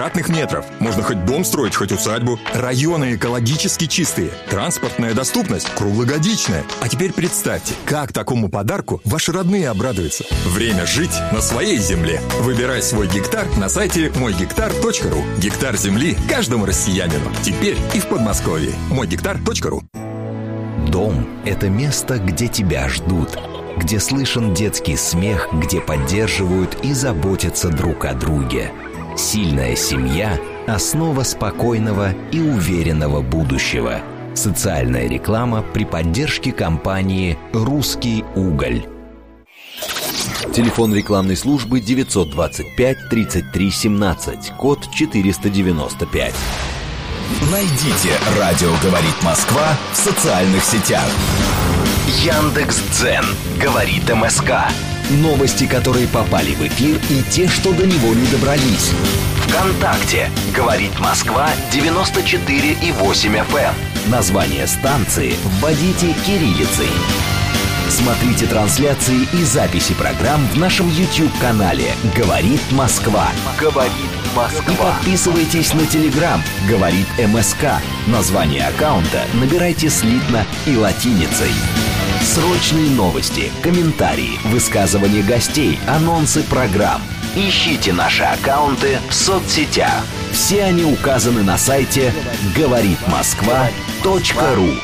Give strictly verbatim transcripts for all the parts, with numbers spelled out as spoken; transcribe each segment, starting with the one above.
квадратных метров. Можно хоть дом строить, хоть усадьбу. Районы экологически чистые. Транспортная доступность круглогодичная. А теперь представьте, как такому подарку ваши родные обрадуются. Время жить на своей земле. Выбирай свой гектар на сайте мой гектар точка ру. Гектар земли каждому россиянину. Теперь и в Подмосковье. мой гектар точка ру. Дом – это место, где тебя ждут, где слышен детский смех, где поддерживают и заботятся друг о друге. Сильная семья – основа спокойного и уверенного будущего. Социальная реклама при поддержке компании «Русский уголь». Телефон рекламной службы девятьсот двадцать пять тридцать три семнадцать, код четыреста девяносто пять. Найдите «Радио говорит Москва» в социальных сетях. Яндекс.Дзен говорит МСК. Новости, которые попали в эфир, и те, что до него не добрались. ВКонтакте говорит Москва девяносто четыре и восемь эф эм. Название станции вводите кириллицей. Смотрите трансляции и записи программ в нашем YouTube-канале «Говорит Москва». «Говорит Москва». И подписывайтесь на Telegram «Говорит МСК». Название аккаунта набирайте слитно и латиницей. Срочные новости, комментарии, высказывания гостей, анонсы программ. Ищите наши аккаунты в соцсетях. Все они указаны на сайте говорит москва точка ру.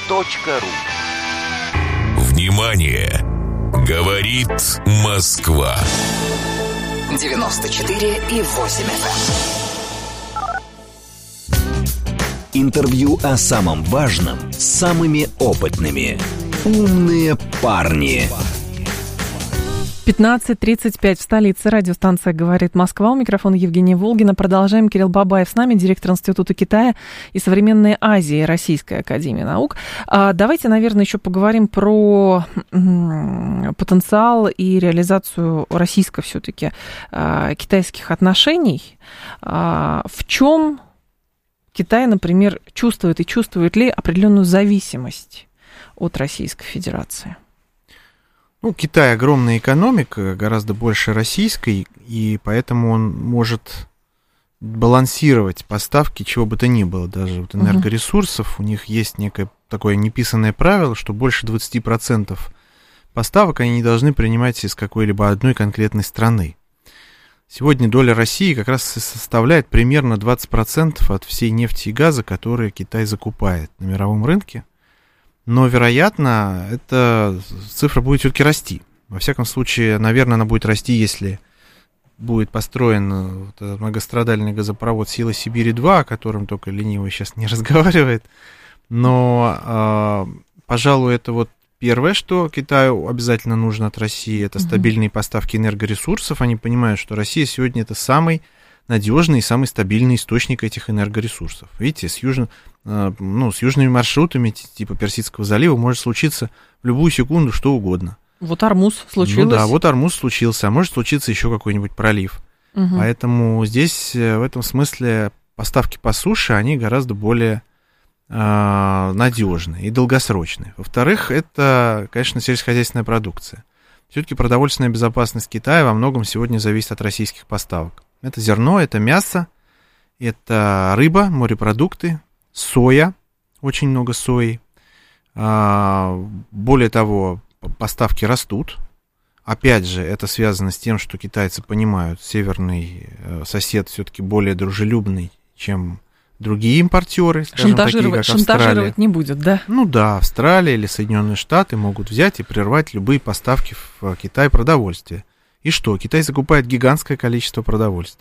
Внимание! Говорит Москва. девяносто четыре и восемь эф эм. Интервью о самом важном с самыми опытными. Умные парни. пятнадцать тридцать пять в столице. Радиостанция «Говорит Москва». У микрофона Евгения Волгина. Продолжаем. Кирилл Бабаев с нами, директор Института Китая и Современной Азии Российской академии наук. А давайте, наверное, еще поговорим про потенциал и реализацию российско все-таки китайских отношений. В чем Китай, например, чувствует и чувствует ли определенную зависимость от Российской Федерации? Ну, Китай огромная экономика, гораздо больше российской, и поэтому он может балансировать поставки чего бы то ни было, даже вот энергоресурсов. Uh-huh. У них есть некое такое неписанное правило, что больше двадцать процентов поставок они не должны принимать из какой-либо одной конкретной страны. Сегодня доля России как раз составляет примерно двадцать процентов от всей нефти и газа, которые Китай закупает на мировом рынке. Но, вероятно, эта цифра будет все-таки расти. Во всяком случае, наверное, она будет расти, если будет построен вот многострадальный газопровод «Сила Сибири-два», о котором только ленивый сейчас не разговаривает. Но, пожалуй, это вот первое, что Китаю обязательно нужно от России, это стабильные поставки энергоресурсов. Они понимают, что Россия сегодня это самый надежный и самый стабильный источник этих энергоресурсов. Видите, с, южно, ну, с южными маршрутами типа Персидского залива может случиться в любую секунду что угодно. Вот Ормуз случилось. Ну да, вот Ормуз случился, а может случиться еще какой-нибудь пролив. Угу. Поэтому здесь в этом смысле поставки по суше, они гораздо более э, надежные и долгосрочные. Во-вторых, это, конечно, сельскохозяйственная продукция. Все-таки продовольственная безопасность Китая во многом сегодня зависит от российских поставок. Это зерно, это мясо, это рыба, морепродукты, соя, очень много сои. Более того, поставки растут. Опять же, это связано с тем, что китайцы понимают, северный сосед все-таки более дружелюбный, чем другие импортеры, скажем, такие, как Австралия. Шантажировать не будет, да? Ну да, Австралия или Соединенные Штаты могут взять и прервать любые поставки в Китай продовольствия. И что? Китай закупает гигантское количество продовольствия.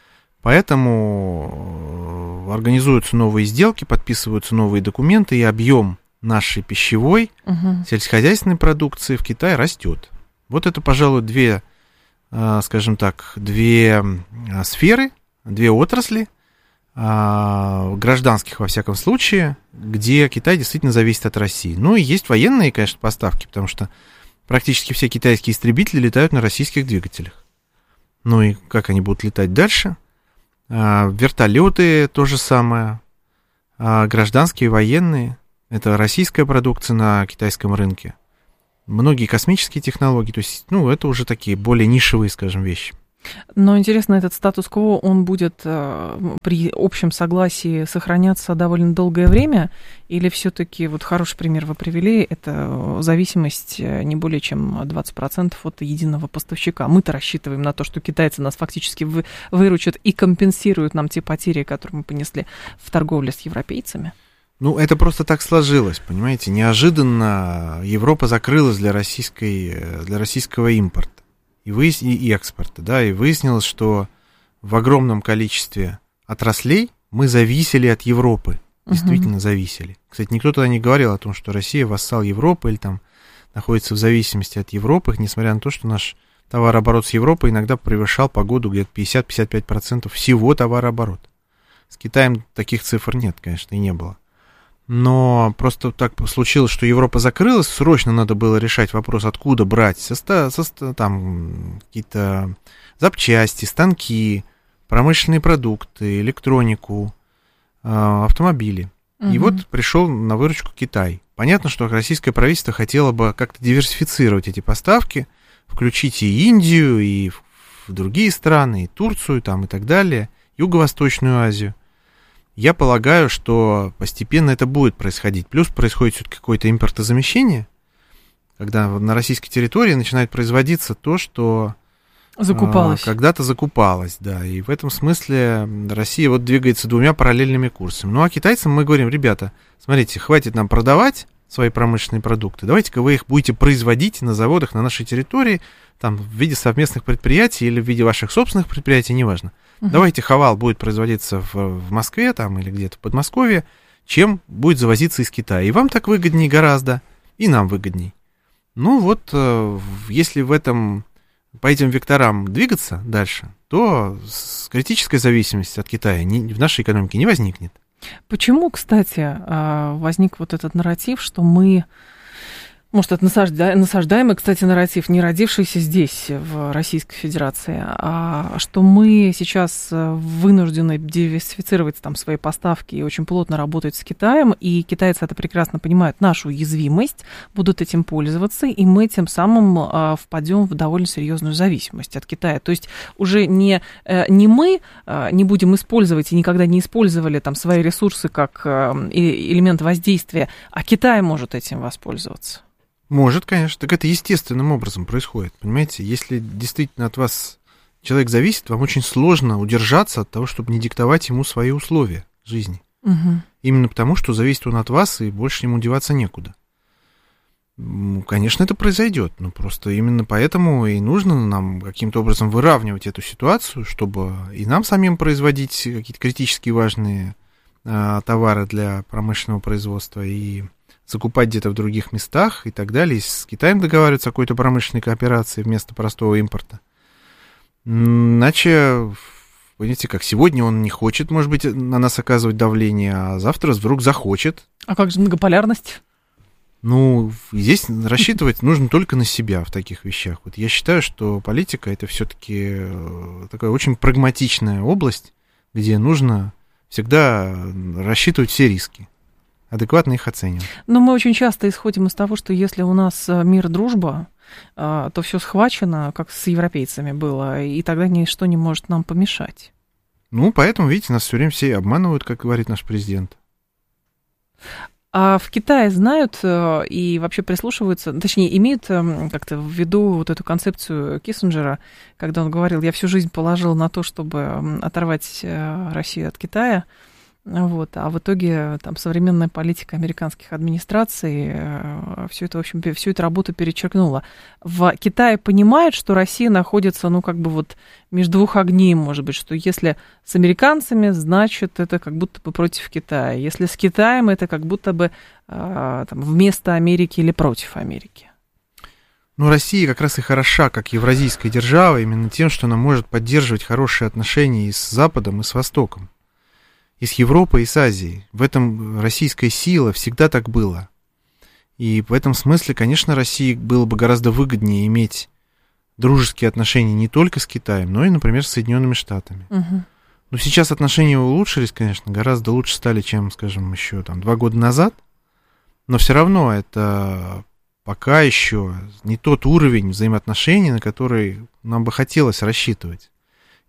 Поэтому организуются новые сделки, подписываются новые документы, и объем нашей пищевой, угу. сельскохозяйственной продукции в Китае растет. Вот это, пожалуй, две, скажем так, две сферы, две отрасли, гражданских, во всяком случае, где Китай действительно зависит от России. Ну и есть военные, конечно, поставки, потому что практически все китайские истребители летают на российских двигателях. Ну и как они будут летать дальше? Вертолеты то же самое, гражданские, военные. Это российская продукция на китайском рынке. Многие космические технологии, то есть, ну, это уже такие более нишевые, скажем, вещи. Но интересно, этот статус-кво, он будет э, при общем согласии сохраняться довольно долгое время, или все-таки, вот хороший пример вы привели, это зависимость не более чем двадцать процентов от единого поставщика. Мы-то рассчитываем на то, что китайцы нас фактически вы, выручат и компенсируют нам те потери, которые мы понесли в торговле с европейцами. Ну, это просто так сложилось, понимаете, неожиданно Европа закрылась для, российской, для российского импорта. И, выяс... и экспорта, да, и выяснилось, что в огромном количестве отраслей мы зависели от Европы, действительно uh-huh. зависели. Кстати, никто тогда не говорил о том, что Россия вассал Европы или там находится в зависимости от Европы, несмотря на то, что наш товарооборот с Европой иногда превышал по году где-то пятьдесят-пятьдесят пять процентов всего товарооборота. С Китаем таких цифр нет, конечно, и не было. Но просто так случилось, что Европа закрылась, срочно надо было решать вопрос, откуда брать со, со, там, какие-то запчасти, станки, промышленные продукты, электронику, автомобили. Угу. И вот пришел на выручку Китай. Понятно, что российское правительство хотело бы как-то диверсифицировать эти поставки, включить и Индию, и в другие страны, и Турцию там, и так далее, Юго-Восточную Азию. Я полагаю, что постепенно это будет происходить. Плюс происходит все-таки какое-то импортозамещение, когда на российской территории начинает производиться то, что закупалось. А, когда-то закупалось, да. И в этом смысле Россия вот двигается двумя параллельными курсами. Ну, а китайцам мы говорим, ребята, смотрите, хватит нам продавать свои промышленные продукты, давайте-ка вы их будете производить на заводах на нашей территории, там, в виде совместных предприятий или в виде ваших собственных предприятий, неважно. Uh-huh. Давайте хавал будет производиться в, в Москве там, или где-то в Подмосковье, чем будет завозиться из Китая. И вам так выгоднее гораздо, и нам выгодней. Ну вот, если в этом, по этим векторам двигаться дальше, то критическая зависимость от Китая не, в нашей экономике не возникнет. Почему, кстати, возник вот этот нарратив, что мы... Может, это насаждаемый, кстати, нарратив, не родившийся здесь, в Российской Федерации, а что мы сейчас вынуждены диверсифицировать там свои поставки и очень плотно работать с Китаем, и китайцы это прекрасно понимают, нашу уязвимость, будут этим пользоваться, и мы тем самым впадем в довольно серьезную зависимость от Китая. То есть уже не, не мы не будем использовать и никогда не использовали там свои ресурсы как элемент воздействия, а Китай может этим воспользоваться. Может, конечно. Так это естественным образом происходит. Понимаете, если действительно от вас человек зависит, вам очень сложно удержаться от того, чтобы не диктовать ему свои условия жизни. Угу. Именно потому, что зависит он от вас, и больше ему деваться некуда. Ну, конечно, это произойдет. Но просто именно поэтому и нужно нам каким-то образом выравнивать эту ситуацию, чтобы и нам самим производить какие-то критически важные а, товары для промышленного производства, и закупать где-то в других местах и так далее, и с Китаем договариваться о какой-то промышленной кооперации вместо простого импорта. Иначе, понимаете, как сегодня он не хочет, может быть, на нас оказывать давление, а завтра вдруг захочет. А как же многополярность? Ну, здесь рассчитывать нужно только на себя в таких вещах. Вот я считаю, что политика — это все-таки такая очень прагматичная область, где нужно всегда рассчитывать все риски, адекватно их оценивать. Но мы очень часто исходим из того, что если у нас мир, дружба, то все схвачено, как с европейцами было, и тогда ничто не может нам помешать. Ну, поэтому, видите, нас все время все обманывают, как говорит наш президент. А в Китае знают и вообще прислушиваются, точнее, имеют как-то в виду вот эту концепцию Киссинджера, когда он говорил, я всю жизнь положил на то, чтобы оторвать Россию от Китая. Вот, а в итоге там современная политика американских администраций э, все это, в общем, всю эту работу перечеркнула. В Китае понимают, что Россия находится, ну, как бы вот между двух огней, может быть, что если с американцами, значит, это как будто бы против Китая. Если с Китаем, это как будто бы э, там, вместо Америки или против Америки. Ну, Россия как раз и хороша, как евразийская держава, именно тем, что она может поддерживать хорошие отношения и с Западом, и с Востоком. И с Европой, и с Азией. В этом российская сила, всегда так было. И в этом смысле, конечно, России было бы гораздо выгоднее иметь дружеские отношения не только с Китаем, но и, например, с Соединенными Штатами. Угу. Но сейчас отношения улучшились, конечно, гораздо лучше стали, чем, скажем, еще там, два года назад. Но все равно это пока еще не тот уровень взаимоотношений, на который нам бы хотелось рассчитывать.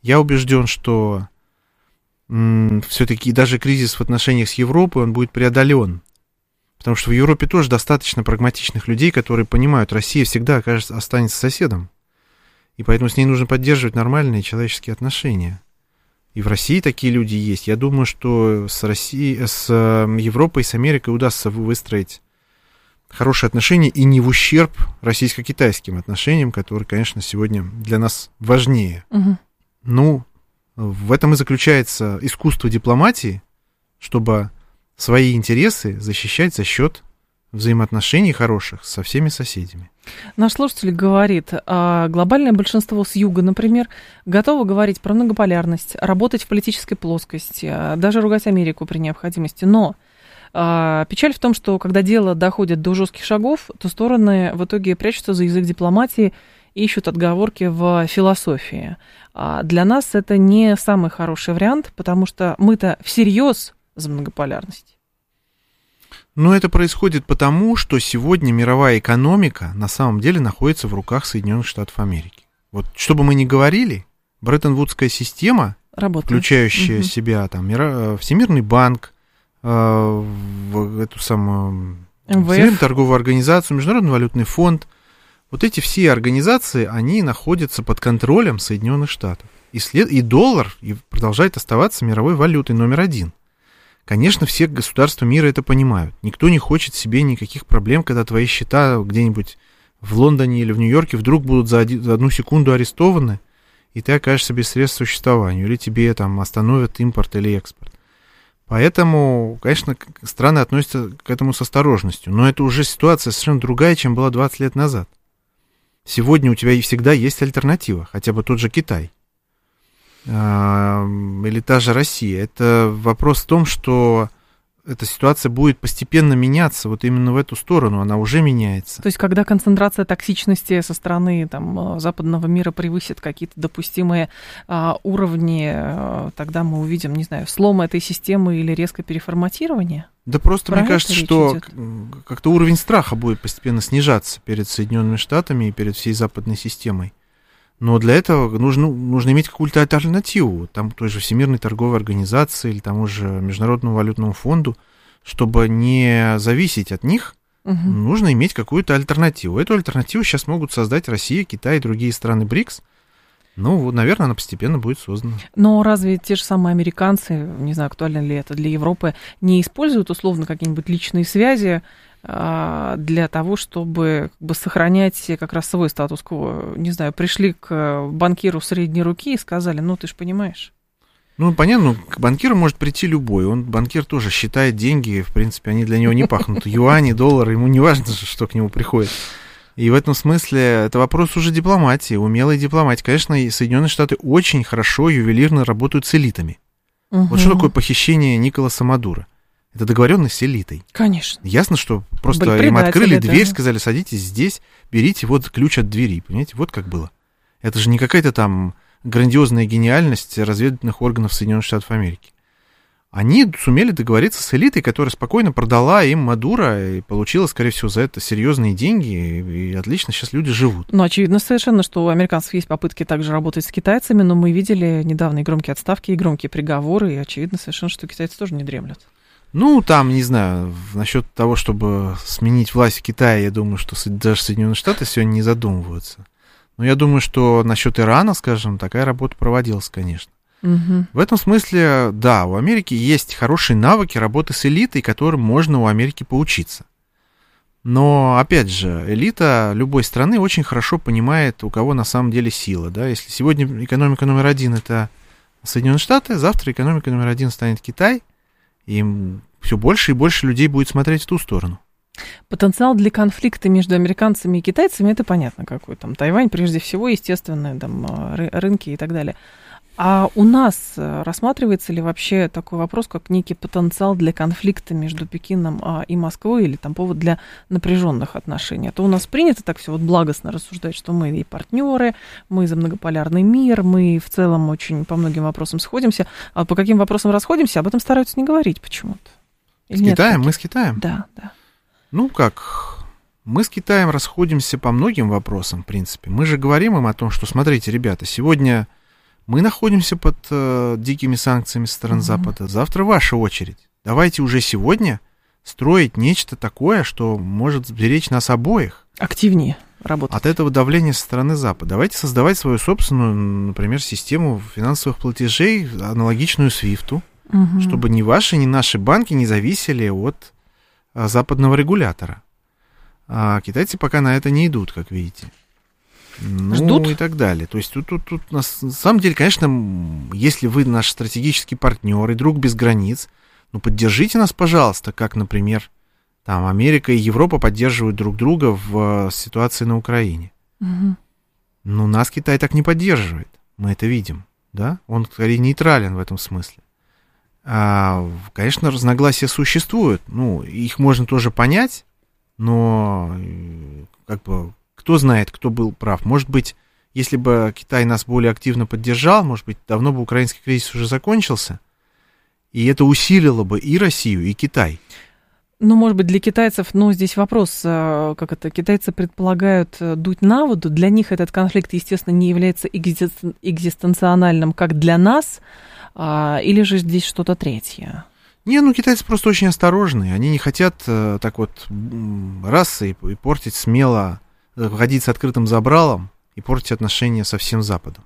Я убежден, что м- все-таки даже кризис в отношениях с Европой, он будет преодолен. Потому что в Европе тоже достаточно прагматичных людей, которые понимают, Россия всегда окажется, останется соседом. И поэтому с ней нужно поддерживать нормальные человеческие отношения. И в России такие люди есть. Я думаю, что с Россией, с Европой, с Америкой удастся выстроить хорошие отношения и не в ущерб российско-китайским отношениям, которые, конечно, сегодня для нас важнее. Угу. Ну, в этом и заключается искусство дипломатии, чтобы свои интересы защищать за счет взаимоотношений хороших со всеми соседями. Наш слушатель говорит, а глобальное большинство с юга, например, готово говорить про многополярность, работать в политической плоскости, даже ругать Америку при необходимости. Но а, печаль в том, что когда дело доходит до жестких шагов, то стороны в итоге прячутся за язык дипломатии и ищут отговорки в философии. А для нас это не самый хороший вариант, потому что мы-то всерьез за многополярность. Но это происходит потому, что сегодня мировая экономика на самом деле находится в руках Соединенных Штатов Америки. Вот что бы мы ни говорили, Бреттон-Вудская система, работает, включающая угу. в себя там, Всемирный банк, э, в эту самую Всемирную торговую организацию, Международный валютный фонд, вот эти все организации, они находятся под контролем Соединенных Штатов. И, след... и доллар продолжает оставаться мировой валютой номер один. Конечно, все государства мира это понимают. Никто не хочет себе никаких проблем, когда твои счета где-нибудь в Лондоне или в Нью-Йорке вдруг будут за, один, за одну секунду арестованы, и ты окажешься без средств к существованию, или тебе там остановят импорт или экспорт. Поэтому, конечно, страны относятся к этому с осторожностью, но это уже ситуация совершенно другая, чем была двадцать лет назад. Сегодня у тебя всегда есть альтернатива, хотя бы тот же Китай. Или та же Россия. Это вопрос в том, что эта ситуация будет постепенно меняться вот именно в эту сторону, она уже меняется. То есть, когда концентрация токсичности со стороны там, западного мира превысит какие-то допустимые а, уровни, а, тогда мы увидим, не знаю, слом этой системы или резкое переформатирование? Да просто Про мне кажется, что идет? как-то уровень страха будет постепенно снижаться перед Соединенными Штатами и перед всей западной системой. Но для этого нужно, нужно иметь какую-то альтернативу, там той же Всемирной торговой организации или тому же Международному валютному фонду, чтобы не зависеть от них, угу. нужно иметь какую-то альтернативу. Эту альтернативу сейчас могут создать Россия, Китай и другие страны БРИКС. Ну, вот, наверное, она постепенно будет создана. Но разве те же самые американцы, не знаю, актуально ли это для Европы, не используют условно какие-нибудь личные связи для того, чтобы как бы сохранять как раз свой статус-кво? Не знаю, пришли к банкиру средней руки и сказали, ну, ты же понимаешь. Ну, понятно, к банкиру может прийти любой. Он, банкир тоже считает деньги, в принципе, они для него не пахнут. Юани, доллары, ему не важно, что к нему приходит. И в этом смысле это вопрос уже дипломатии, умелой дипломатии. Конечно, Соединенные Штаты очень хорошо, ювелирно работают с элитами. Угу. Вот что такое похищение Николаса Мадуро? Это договоренность с элитой. Конечно. Ясно, что просто им открыли дверь, сказали, садитесь здесь, берите вот ключ от двери. Понимаете, вот как было. Это же не какая-то там грандиозная гениальность разведывательных органов Соединенных Штатов Америки. Они сумели договориться с элитой, которая спокойно продала им Мадуро и получила, скорее всего, за это серьезные деньги, и отлично сейчас люди живут. Ну, очевидно совершенно, что у американцев есть попытки также работать с китайцами, но мы видели недавно и громкие отставки, и громкие приговоры, и очевидно совершенно, что китайцы тоже не дремлют. Ну, там, не знаю, насчет того, чтобы сменить власть в Китае, я думаю, что даже Соединенные Штаты сегодня не задумываются. Но я думаю, что насчет Ирана, скажем, такая работа проводилась, конечно. Угу. В этом смысле, да, у Америки есть хорошие навыки работы с элитой, которым можно у Америки поучиться. Но, опять же, элита любой страны очень хорошо понимает, у кого на самом деле сила. Да? Если сегодня экономика номер один – это Соединенные Штаты, завтра экономика номер один станет Китай, и все больше и больше людей будет смотреть в ту сторону. Потенциал для конфликта между американцами и китайцами, это понятно какой. Там Тайвань, прежде всего, естественно, там, рынки и так далее. А у нас рассматривается ли вообще такой вопрос, как некий потенциал для конфликта между Пекином и Москвой или там повод для напряженных отношений? А то у нас принято так все вот благостно рассуждать, что мы и партнеры, мы за многополярный мир, мы в целом очень по многим вопросам сходимся. А по каким вопросам расходимся, об этом стараются не говорить почему-то. С Китаем? Мы с Китаем? Да, да. Ну как, мы с Китаем расходимся по многим вопросам, в принципе. Мы же говорим им о том, что, смотрите, ребята, сегодня Мы находимся под э, дикими санкциями со стороны mm-hmm. Запада. Завтра ваша очередь. Давайте уже сегодня строить нечто такое, что может сберечь нас обоих. Активнее работать. От этого давления со стороны Запада. Давайте создавать свою собственную, например, систему финансовых платежей, аналогичную свифту, угу. чтобы ни ваши, ни наши банки не зависели от а, западного регулятора. А китайцы пока на это не идут, как видите. Ну, ждут? И так далее. То есть тут, тут, тут на самом деле, конечно, если вы наш стратегический партнер и друг без границ, ну, поддержите нас, пожалуйста, как, например, там Америка и Европа поддерживают друг друга в ситуации на Украине. Угу. Но нас Китай так не поддерживает. Мы это видим, да? Он, скорее, нейтрален в этом смысле. А, конечно, разногласия существуют. Ну, их можно тоже понять, но как бы кто знает, кто был прав. Может быть, если бы Китай нас более активно поддержал, может быть, давно бы украинский кризис уже закончился, и это усилило бы и Россию, и Китай. Ну, может быть, для китайцев, ну, здесь вопрос, как это, китайцы предполагают дуть на воду, для них этот конфликт, естественно, не является экзистенциональным, как для нас, или же здесь что-то третье? Не, ну, китайцы просто очень осторожны, они не хотят так вот раз и, и портить смело, ходить с открытым забралом и портить отношения со всем Западом.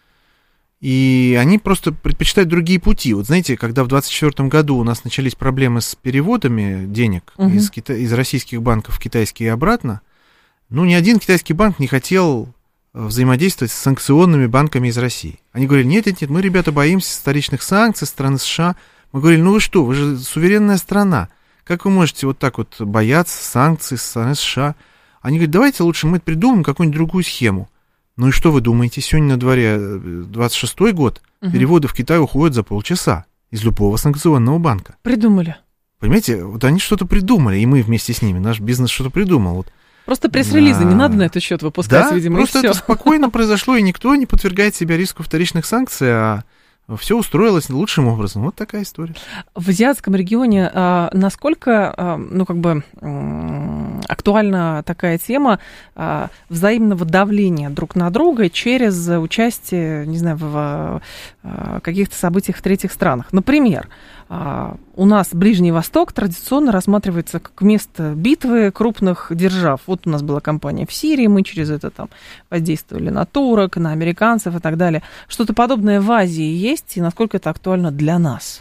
И они просто предпочитают другие пути. Вот знаете, когда в двадцать четвёртом году у нас начались проблемы с переводами денег угу. из, кита- из российских банков в китайские и обратно, ну, ни один китайский банк не хотел взаимодействовать с санкционными банками из России. Они говорили, нет, нет, нет, мы, ребята, боимся столичных санкций страны США. Мы говорили, ну вы что, вы же суверенная страна. Как вы можете вот так вот бояться санкций со стороны США? Они говорят, давайте лучше мы придумаем какую-нибудь другую схему. Ну и что вы думаете, сегодня на дворе двадцать шестой год, угу. переводы в Китай уходят за полчаса из любого санкционного банка. Придумали. Понимаете, вот они что-то придумали, и мы вместе с ними, наш бизнес что-то придумал. Вот. Просто пресс-релизы а... не надо на этот счет выпускать, да, видимо, просто и всё. Это спокойно произошло, и никто не подвергает себя риску вторичных санкций, а все устроилось лучшим образом. Вот такая история. В азиатском регионе а, насколько, а, ну, как бы м- актуальна такая тема а, взаимного давления друг на друга через участие, не знаю, в, в каких-то событиях в третьих странах? Например, а, у нас Ближний Восток традиционно рассматривается как место битвы крупных держав. Вот у нас была кампания в Сирии, мы через это там воздействовали на турок, на американцев и так далее. Что-то подобное в Азии есть, и насколько это актуально для нас?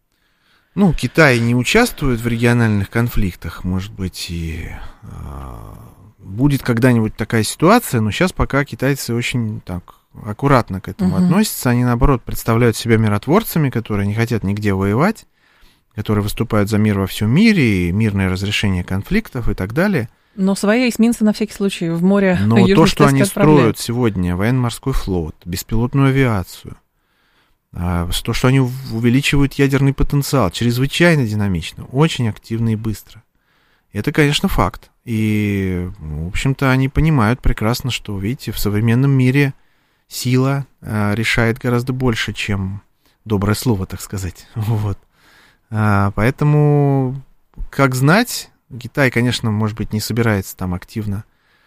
Ну, Китай не участвует в региональных конфликтах, может быть, и э, будет когда-нибудь такая ситуация, но сейчас пока китайцы очень так аккуратно к этому uh-huh. относятся. Они, наоборот, представляют себя миротворцами, которые не хотят нигде воевать, которые выступают за мир во всем мире, и мирное разрешение конфликтов и так далее. Но свои эсминцы на всякий случай в море Но Южной то, что они отправляют. строят сегодня, военно-морской флот, беспилотную авиацию, то, что они увеличивают ядерный потенциал, чрезвычайно динамично, очень активно и быстро. Это, конечно, факт. И, в общем-то, они понимают прекрасно, что, видите, в современном мире сила решает гораздо больше, чем доброе слово, так сказать. Вот. Поэтому, как знать, Китай, конечно, может быть, не собирается там активно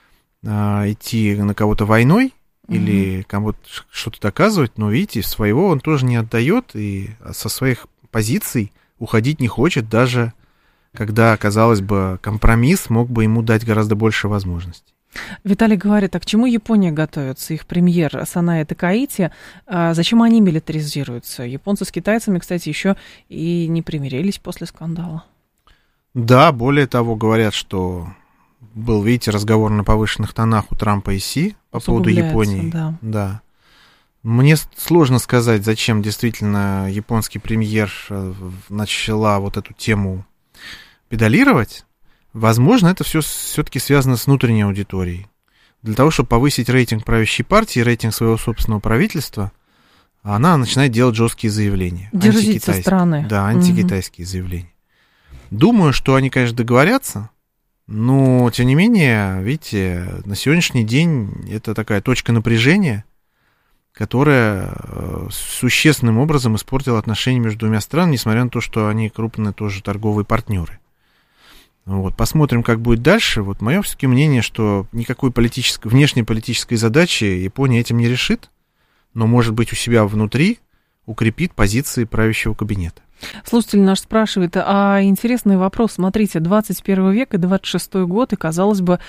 идти на кого-то войной, или кому-то что-то доказывать, но, видите, своего он тоже не отдает и со своих позиций уходить не хочет, даже когда, казалось бы, компромисс мог бы ему дать гораздо больше возможностей. Виталий говорит, а к чему Япония готовится? Их премьер Санае Такаити, а зачем они милитаризируются? Японцы с китайцами, кстати, еще и не примирились после скандала. Да, более того, говорят, что был, видите, разговор на повышенных тонах у Трампа и Си по поводу Японии. Да. Да. Мне сложно сказать, зачем действительно японский премьер начала вот эту тему педалировать. Возможно, это все все-таки связано с внутренней аудиторией. Для того, чтобы повысить рейтинг правящей партии, рейтинг своего собственного правительства, она начинает делать жесткие заявления. Дерзить со стороны. Да, антикитайские угу. заявления. Думаю, что они, конечно, договорятся, но, тем не менее, видите, на сегодняшний день это такая точка напряжения, которая существенным образом испортила отношения между двумя странами, несмотря на то, что они крупные тоже торговые партнеры. Вот, посмотрим, как будет дальше. Вот мое все-таки мнение, что никакой политической, внешней политической задачи Япония этим не решит. но, может быть, у себя внутри укрепит позиции правящего кабинета. Слушатель наш спрашивает, а интересный вопрос, смотрите, двадцать первый век и двадцать шестой год, и, казалось бы,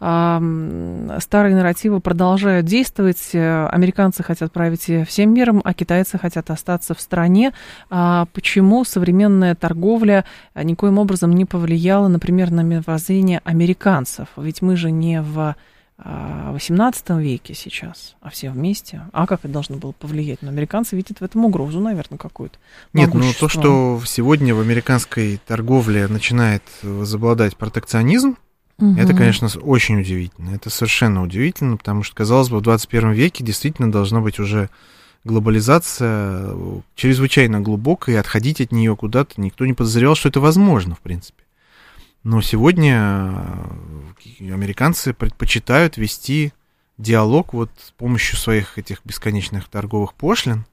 старые нарративы продолжают действовать, американцы хотят править всем миром, а китайцы хотят остаться в стране. А почему современная торговля никоим образом не повлияла, например, на мировоззрение американцев? Ведь мы же не в восемнадцатом веке сейчас, а все вместе. А как это должно было повлиять? Но американцы видят в этом угрозу, наверное, какую-то. Нет, ну то, что сегодня в американской торговле начинает возобладать протекционизм, угу. это, конечно, очень удивительно. Это совершенно удивительно, потому что, казалось бы, в двадцать первом веке действительно должна быть уже глобализация чрезвычайно глубокая, и отходить от нее куда-то никто не подозревал, что это возможно, в принципе. Но сегодня американцы предпочитают вести диалог вот с помощью своих этих бесконечных торговых пошлин.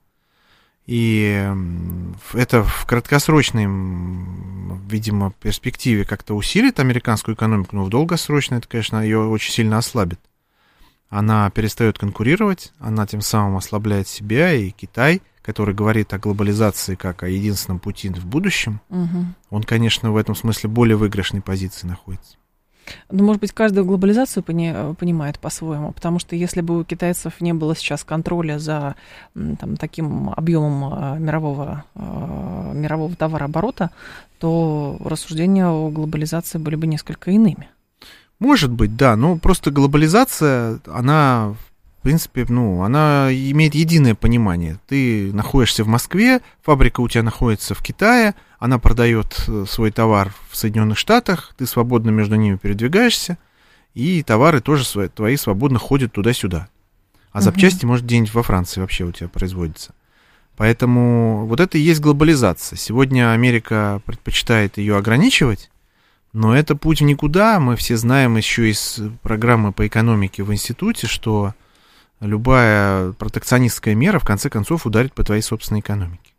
И это в краткосрочной, видимо, перспективе как-то усилит американскую экономику, но в долгосрочной это, конечно, ее очень сильно ослабит. Она перестает конкурировать, она тем самым ослабляет себя, и Китай, который говорит о глобализации как о единственном пути в будущем, угу. он, конечно, в этом смысле более выигрышной позиции находится. Ну, может быть, каждую глобализацию пони- понимает по-своему, потому что если бы у китайцев не было сейчас контроля за там, таким объемом мирового, мирового товарооборота, то рассуждения о глобализации были бы несколько иными. Может быть, да, но просто глобализация, она... В принципе, ну, она имеет единое понимание. Ты находишься в Москве, фабрика у тебя находится в Китае, она продает свой товар в Соединенных Штатах, ты свободно между ними передвигаешься, и товары тоже свои, твои свободно ходят туда-сюда. А запчасти, uh-huh. может, где-нибудь во Франции вообще у тебя производятся. Поэтому вот это и есть глобализация. Сегодня Америка предпочитает ее ограничивать, но это путь в никуда. Мы все знаем еще из программы по экономике в институте, что любая протекционистская мера, в конце концов, ударит по твоей собственной экономике.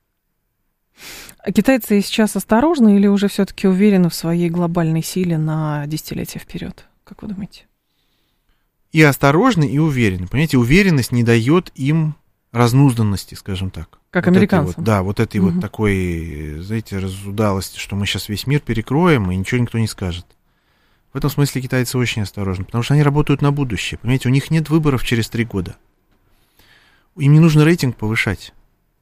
А китайцы сейчас осторожны или уже все-таки уверены в своей глобальной силе на десятилетия вперед? Как вы думаете? И осторожны, и уверены. Понимаете, уверенность не дает им разнузданности, скажем так. Как вот американцам. Вот, да, вот этой угу. вот такой, знаете, разудалости, что мы сейчас весь мир перекроем, и ничего никто не скажет. В этом смысле китайцы очень осторожны, потому что они работают на будущее. Понимаете, у них нет выборов через три года. Им не нужно рейтинг повышать.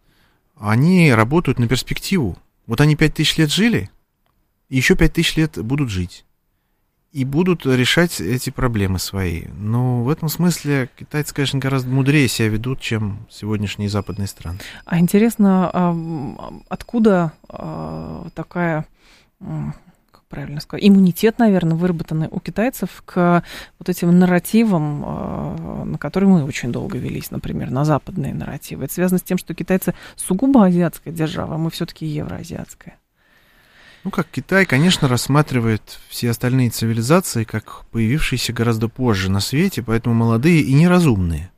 Они работают на перспективу. Вот они пять тысяч лет жили, и еще пять тысяч лет будут жить. И будут решать эти проблемы свои. Но в этом смысле китайцы, конечно, гораздо мудрее себя ведут, чем сегодняшние западные страны. А интересно, откуда такая... правильно сказать, иммунитет, наверное, выработанный у китайцев к вот этим нарративам, на которые мы очень долго велись, например, на западные нарративы. Это связано с тем, что китайцы сугубо азиатская держава, а мы все-таки евроазиатская. Ну, как Китай, конечно, рассматривает все остальные цивилизации как появившиеся гораздо позже на свете, поэтому молодые и неразумные.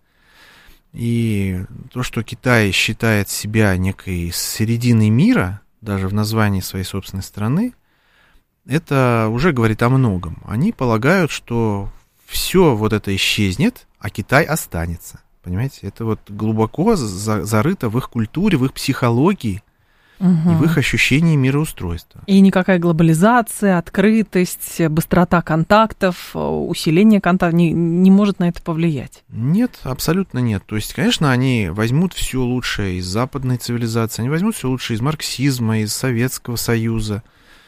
И то, что Китай считает себя некой серединой мира, даже в названии своей собственной страны, это уже говорит о многом. Они полагают, что все вот это исчезнет, а Китай останется. Понимаете, это вот глубоко за, зарыто в их культуре, в их психологии угу. и в их ощущении мироустройства. И никакая глобализация, открытость, быстрота контактов, усиление контактов не, не может на это повлиять? Нет, абсолютно нет. То есть, конечно, они возьмут все лучшее из западной цивилизации, они возьмут все лучшее из марксизма, из Советского Союза,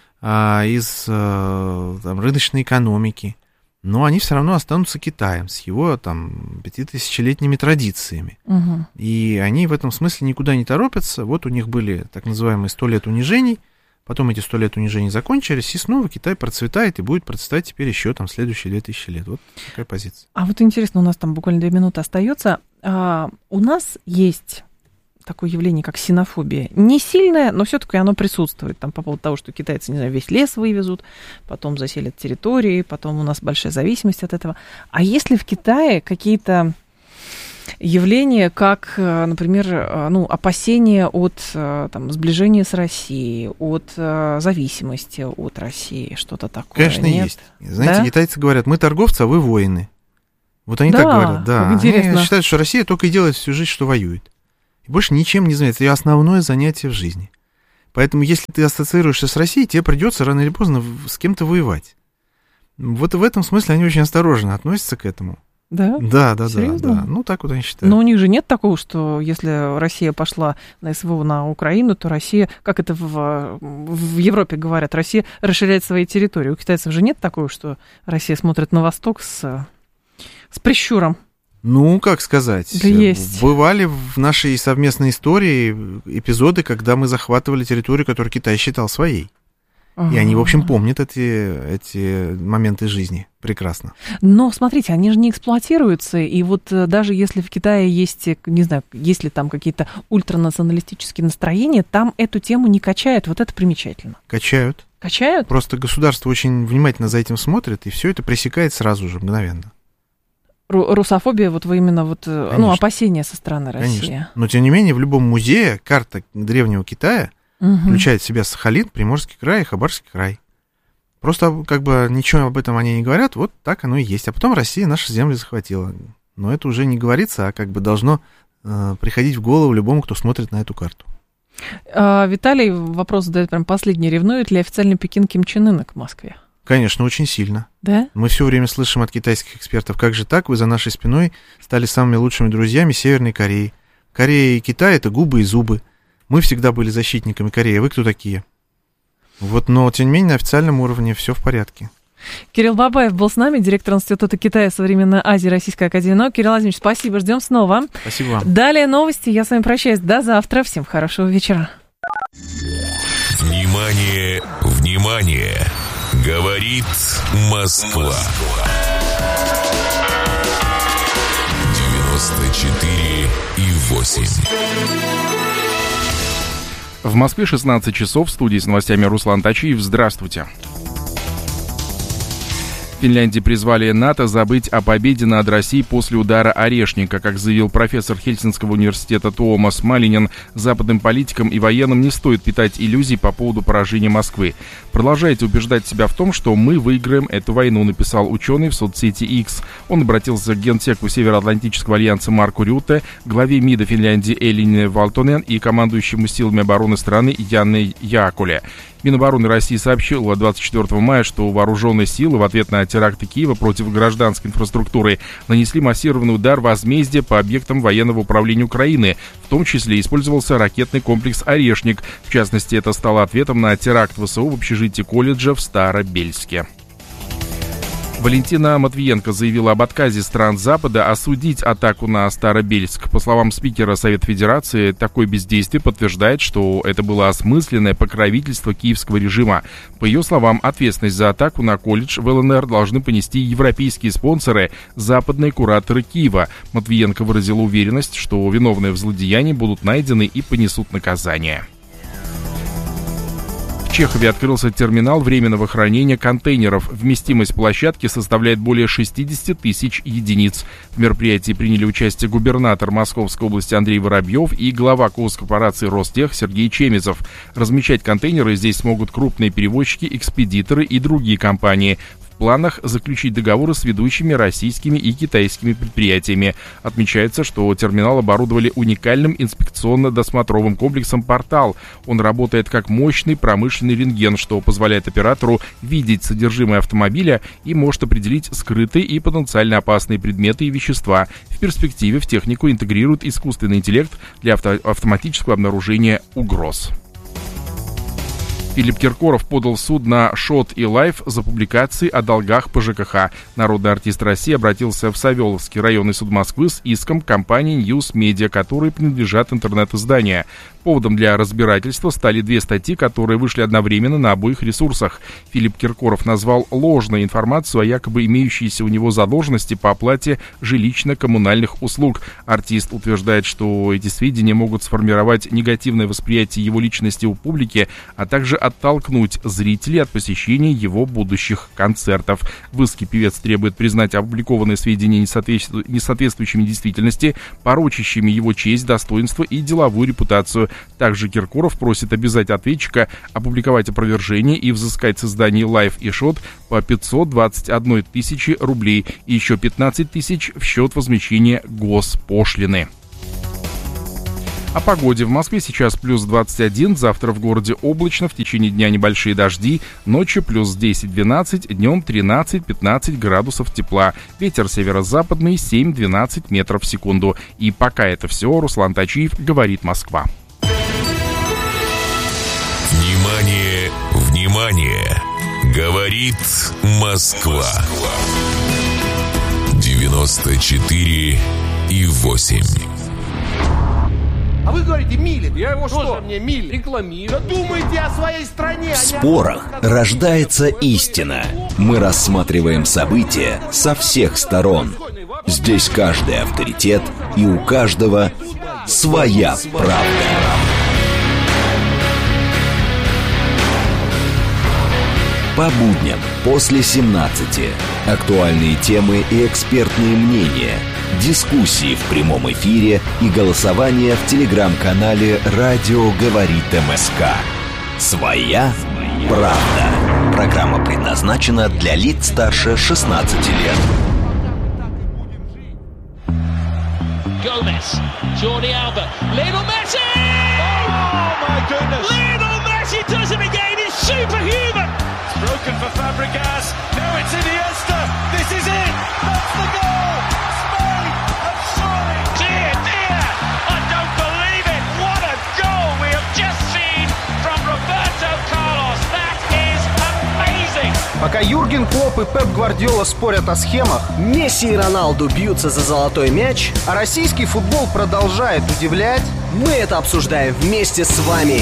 из там, рыночной экономики, но они все равно останутся Китаем с его там пятитысячелетними традициями. Угу. И они в этом смысле никуда не торопятся. Вот у них были так называемые сто лет унижений, потом эти сто лет унижений закончились, и снова Китай процветает и будет процветать теперь еще там следующие две тысячи лет. Вот такая позиция. А вот интересно, у нас там буквально две минуты остается. А, у нас есть такое явление, как ксенофобия. Не сильное, но все-таки оно присутствует. Там, по поводу того, что китайцы, не знаю, весь лес вывезут, потом заселят территории, потом у нас большая зависимость от этого. А есть ли в Китае какие-то явления, как, например, ну, опасения от там, сближения с Россией, от зависимости от России, что-то такое? Конечно, нет? есть. Знаете, да? Китайцы говорят, мы торговцы, а вы воины. Вот они да, так говорят, да. Интересно. Они считают, что Россия только и делает всю жизнь, что воюет. И больше ничем не занимается. Это ее основное занятие в жизни. Поэтому, если ты ассоциируешься с Россией, тебе придется рано или поздно с кем-то воевать. Вот в этом смысле они очень осторожно относятся к этому. Да? Да, да, Серьезно? да, да. Ну, так вот они считают. Но у них же нет такого, что если Россия пошла на СВО на Украину, то Россия, как это в, в Европе говорят, Россия расширяет свои территории. У китайцев же нет такого, что Россия смотрит на восток с, с прищуром. Ну, как сказать, да есть. Бывали в нашей совместной истории эпизоды, когда мы захватывали территорию, которую Китай считал своей. Ага. И они, в общем, помнят эти, эти моменты жизни прекрасно. Но, смотрите, они же не эксплуатируются, и вот даже если в Китае есть, не знаю, есть ли там какие-то ультранационалистические настроения, там эту тему не качают, вот это примечательно. Качают. Качают? Просто государство очень внимательно за этим смотрит, и все это пресекает сразу же, мгновенно. Русофобия, вот вы именно вот, конечно, ну, опасения со стороны России. Конечно. Но, тем не менее, в любом музее карта древнего Китая угу. включает в себя Сахалин, Приморский край и Хабаровский край. Просто как бы ничего об этом они не говорят, вот так оно и есть. А потом Россия наши земли захватила. Но это уже не говорится, а как бы должно э, приходить в голову любому, кто смотрит на эту карту. А, Виталий вопрос задает прям последний. Ревнует ли официальный Пекин Ким Чен Ына к Москве? Конечно, очень сильно. Да? Мы все время слышим от китайских экспертов, как же так, вы за нашей спиной стали самыми лучшими друзьями Северной Кореи. Корея и Китай — это губы и зубы. Мы всегда были защитниками Кореи, а вы кто такие? Вот, но, тем не менее, на официальном уровне все в порядке. Кирилл Бабаев был с нами, директор Института Китая и Современной Азии Российской Академии наук. Кирилл Владимирович, спасибо, ждем снова. Спасибо вам. Далее новости, я с вами прощаюсь до завтра. Всем хорошего вечера. Внимание, внимание! Говорит Москва. девяносто четыре и восемь. В Москве шестнадцать часов. В студии с новостями Руслан Тачиев. Здравствуйте. В Финляндии призвали НАТО забыть о победе над Россией после удара Орешника. Как заявил профессор Хельсинского университета Туомас Малинин, западным политикам и военным не стоит питать иллюзий по поводу поражения Москвы. Продолжайте убеждать себя в том, что мы выиграем эту войну, написал ученый в соцсети X. Он обратился к генсеку Североатлантического альянса Марку Рютте, главе МИДа Финляндии Элине Валтонен и командующему силами обороны страны Янне Якуле. Минобороны России сообщила двадцать четвёртого мая, что вооруженные силы в ответ на теракты Киева против гражданской инфраструктуры нанесли массированный удар возмездия по объектам военного управления Украины. В том числе использовался ракетный комплекс «Орешник». В частности, это стало ответом на теракт ВСУ в общежитии колледжа в Старобельске. Валентина Матвиенко заявила об отказе стран Запада осудить атаку на Старобельск. По словам спикера Совета Федерации, такое бездействие подтверждает, что это было осмысленное покровительство киевского режима. По ее словам, ответственность за атаку на колледж в ЛНР должны понести европейские спонсоры, западные кураторы Киева. Матвиенко выразила уверенность, что виновные в злодеянии будут найдены и понесут наказание. В Чехове открылся терминал временного хранения контейнеров. Вместимость площадки составляет более шестьдесят тысяч единиц. В мероприятии приняли участие губернатор Московской области Андрей Воробьев и глава госкорпорации Ростех Сергей Чемезов. Размещать контейнеры здесь смогут крупные перевозчики, экспедиторы и другие компании. В планах заключить договоры с ведущими российскими и китайскими предприятиями. Отмечается, что терминал оборудовали уникальным инспекционно-досмотровым комплексом «Портал». Он работает как мощный промышленный рентген, что позволяет оператору видеть содержимое автомобиля и может определить скрытые и потенциально опасные предметы и вещества. В перспективе в технику интегрируют искусственный интеллект для авто- автоматического обнаружения угроз. Филипп Киркоров подал в суд на ШОТ и Лайф за публикации о долгах по ЖКХ. Народный артист России обратился в Савеловский районный суд Москвы с иском компании News Media, которые принадлежат интернет-издания. Поводом для разбирательства стали две статьи, которые вышли одновременно на обоих ресурсах. Филипп Киркоров назвал ложной информацию о якобы имеющейся у него задолженности по оплате жилищно-коммунальных услуг. Артист утверждает, что эти сведения могут сформировать негативное восприятие его личности у публики, а также оттолкнуть зрителей от посещения его будущих концертов. В иске певец требует признать опубликованные сведения несоответствующими действительности, порочащими его честь, достоинство и деловую репутацию. Также Киркоров просит обязать ответчика опубликовать опровержение и взыскать с изданий Life и Shot по пятьсот двадцать одна тысяча рублей и еще пятнадцать тысяч в счет возмещения госпошлины. О погоде. В Москве сейчас плюс двадцать один, завтра в городе облачно, в течение дня небольшие дожди, ночью плюс десять-двенадцать, днем тринадцать-пятнадцать градусов тепла. Ветер северо-западный семь-двенадцать метров в секунду. И пока это все, Руслан Тачиев, говорит Москва. Внимание, внимание! Говорит Москва. девяносто четыре и восемь. А вы говорите, Милин. Я его что? Мне Милин? Рекламирую. Да думайте о своей стране. В спорах рождается истина. Мы рассматриваем события со всех сторон. Здесь каждый авторитет, и у каждого своя правда. По будням после семнадцати. Актуальные темы и экспертные мнения. Дискуссии в прямом эфире и голосование в телеграм-канале «Радио говорит МСК». Своя правда. Программа предназначена для лиц старше шестнадцати лет. Gomez, Jordi Alba, Lionel Messi! Oh my goodness! Lionel Messi does it again. It's superhuman. It's broken for Fabregas. Now it's Iniesta. This is it. That's the goal. Spain have scored. Dear, dear, I don't believe it. What a goal we have just seen from Roberto Carlos. That is amazing. Пока Юрген Клопп и Пеп Гвардиола спорят о схемах, Месси и Роналду бьются за золотой мяч, а российский футбол продолжает удивлять, мы это обсуждаем вместе с вами.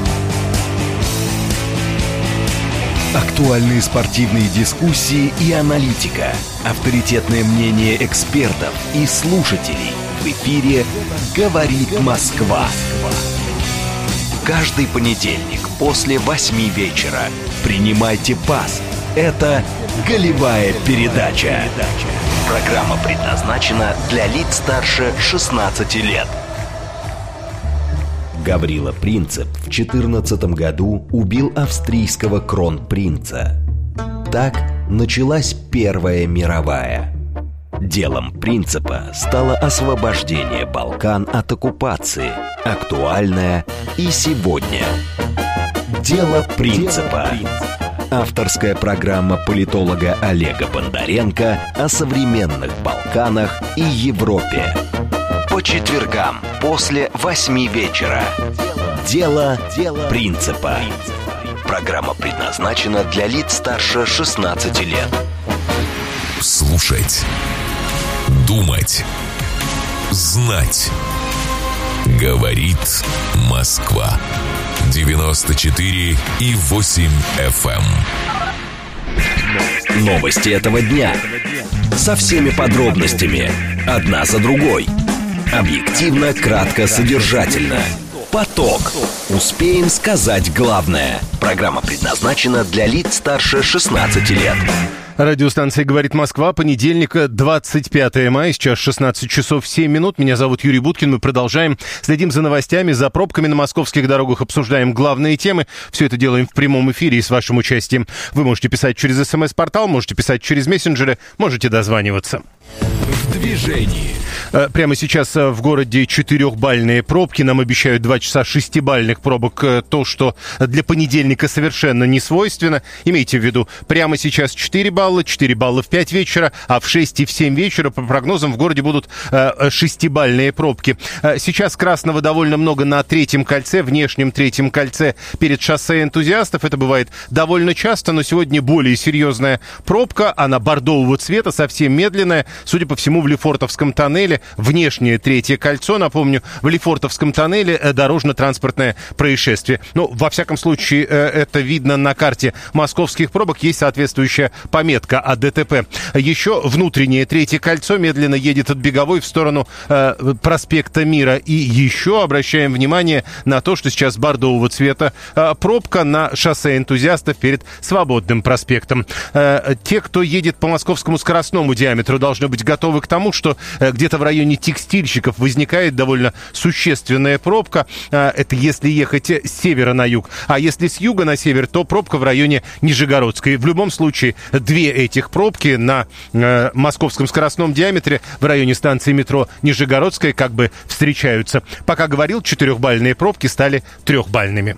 Актуальные спортивные дискуссии и аналитика. Авторитетное мнение экспертов и слушателей. В эфире «Говорит Москва». Каждый понедельник после восьми вечера. Принимайте пас. Это «Голевая передача». Программа предназначена для лиц старше шестнадцати лет. Гаврила Принцип в четырнадцатом году убил австрийского кронпринца. Так началась Первая мировая. Делом Принципа стало освобождение Балкан от оккупации, актуальное и сегодня. Дело Принципа. Авторская программа политолога Олега Бондаренко о современных Балканах и Европе. По четвергам после восьми вечера. Дело Принципа. Программа предназначена для лиц старше шестнадцати лет. Слушать, думать, знать. Говорит Москва. девяносто четыре и восемь эф эм. Новости этого дня. Со всеми подробностями. Одна за другой. Объективно, кратко, содержательно. Поток. Успеем сказать главное. Программа предназначена для лиц старше шестнадцати лет. Радиостанция «Говорит Москва», понедельник, двадцать пятое мая, сейчас шестнадцать часов семь минут. Меня зовут Юрий Буткин, мы продолжаем. Следим за новостями, за пробками на московских дорогах, обсуждаем главные темы. Все это делаем в прямом эфире и с вашим участием. Вы можете писать через СМС-портал, можете писать через мессенджеры, можете дозваниваться. В движении. Прямо сейчас в городе четырехбальные пробки. Нам обещают два часа шестибальных пробок. То, что для понедельника совершенно не свойственно. Имейте в виду, прямо сейчас четыре балла, четыре балла в пять вечера, а в шесть и в семь вечера, по прогнозам, в городе будут шестибальные пробки. Сейчас красного довольно много на третьем кольце, внешнем третьем кольце перед шоссе Энтузиастов. Это бывает довольно часто, но сегодня более серьезная пробка. Она бордового цвета, совсем медленная. Судя по всему, в Лефортовском тоннеле, внешнее третье кольцо, напомню, в Лефортовском тоннеле дорожно-транспортное происшествие. Ну, во всяком случае, это видно на карте московских пробок, есть соответствующая пометка о ДТП. Еще внутреннее третье кольцо медленно едет от Беговой в сторону э, проспекта Мира. И еще обращаем внимание на то, что сейчас бордового цвета э, пробка на шоссе Энтузиастов перед Свободным проспектом. Э, те, кто едет по московскому скоростному диаметру, должны быть готовы к тому, тому, что где-то в районе текстильщиков возникает довольно существенная пробка. Это если ехать с севера на юг. А если с юга на север, то пробка в районе Нижегородской. В любом случае, две этих пробки на московском скоростном диаметре в районе станции метро Нижегородская как бы встречаются. Пока говорил, четырехбальные пробки стали трехбальными.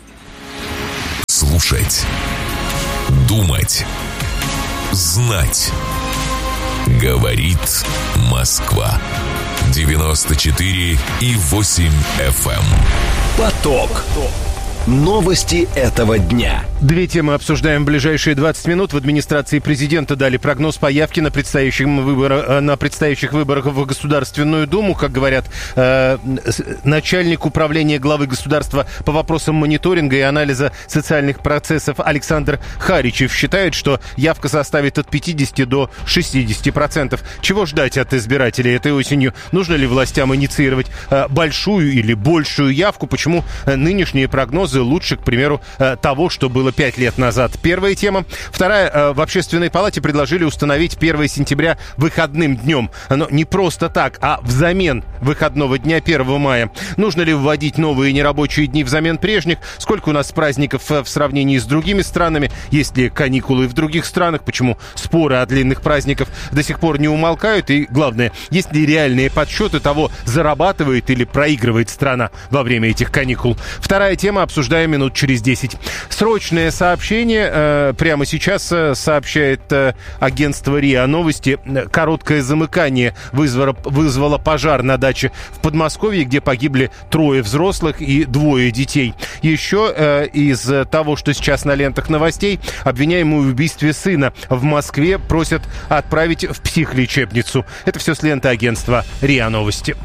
Слушать, думать, знать. Говорит Москва. девяносто четыре и восемь эф эм. Поток. Новости этого дня. Две темы обсуждаем в ближайшие двадцать минут. В администрации президента дали прогноз по явке на, предстоящих выборах, на предстоящих выборах в Государственную Думу. Как говорят, э, начальник управления главы государства по вопросам мониторинга и анализа социальных процессов Александр Харичев считает, что явка составит от пятидесяти до шестидесяти процентов. Чего ждать от избирателей этой осенью? Нужно ли властям инициировать э, большую или большую явку? Почему э, нынешние прогнозы лучше, к примеру, того, что было пять лет назад? Первая тема. Вторая. В Общественной палате предложили установить первое сентября выходным днем. Но не просто так, а взамен выходного дня первого мая. Нужно ли вводить новые нерабочие дни взамен прежних? Сколько у нас праздников в сравнении с другими странами? Есть ли каникулы в других странах? Почему споры о длинных праздниках до сих пор не умолкают? И главное, есть ли реальные подсчеты того, зарабатывает или проигрывает страна во время этих каникул? Вторая тема. Обсуждаем минут через десять. Срочное сообщение. Э, прямо сейчас э, сообщает э, агентство РИА Новости. Короткое замыкание вызвало, вызвало пожар на даче в Подмосковье, где погибли трое взрослых и двое детей. Еще э, из того, что сейчас на лентах новостей, обвиняемую в убийстве сына в Москве просят отправить в психлечебницу. Это все с ленты агентства РИА Новости.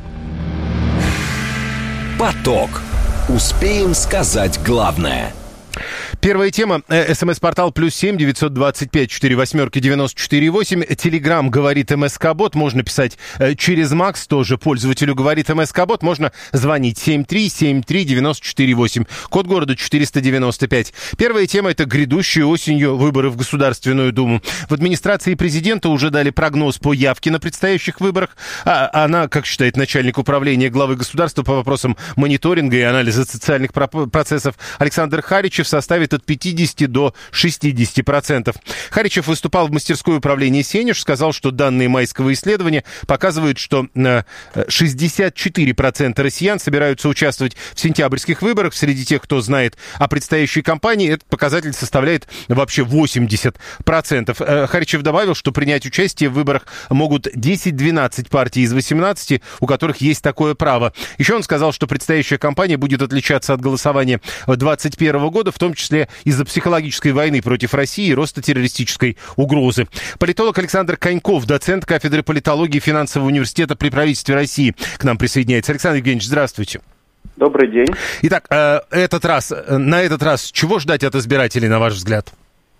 Поток. Успеем сказать главное. Первая тема. СМС-портал плюс семь девятьсот двадцать пять четыре восьмерки девяносто четыре восемь. Телеграм говорит МСК-бот. Можно писать через Макс, тоже пользователю говорит МСК-бот. Можно звонить семь три семь три девяносто четыре восемь. Код города четыреста девяносто пять. Первая тема — это грядущие осенью выборы в Государственную Думу. В администрации президента уже дали прогноз по явке на предстоящих выборах. А она, как считает начальник управления главы государства по вопросам мониторинга и анализа социальных процессов Александр Харичев, составит от пятидесяти до шестидесяти процентов. Харичев выступал в мастерской управления «Сенеж», сказал, что данные майского исследования показывают, что шестьдесят четыре процента россиян собираются участвовать в сентябрьских выборах. Среди тех, кто знает о предстоящей кампании, этот показатель составляет вообще восемьдесят процентов. Харичев добавил, что принять участие в выборах могут десять-двенадцать партий из восемнадцати, у которых есть такое право. Еще он сказал, что предстоящая кампания будет отличаться от голосования двадцать первого года, в том числе из-за психологической войны против России и роста террористической угрозы. Политолог Александр Коньков, доцент кафедры политологии Финансового университета при правительстве России, к нам присоединяется. Александр Евгеньевич, здравствуйте. Добрый день. Итак, этот раз, на этот раз чего ждать от избирателей, на ваш взгляд?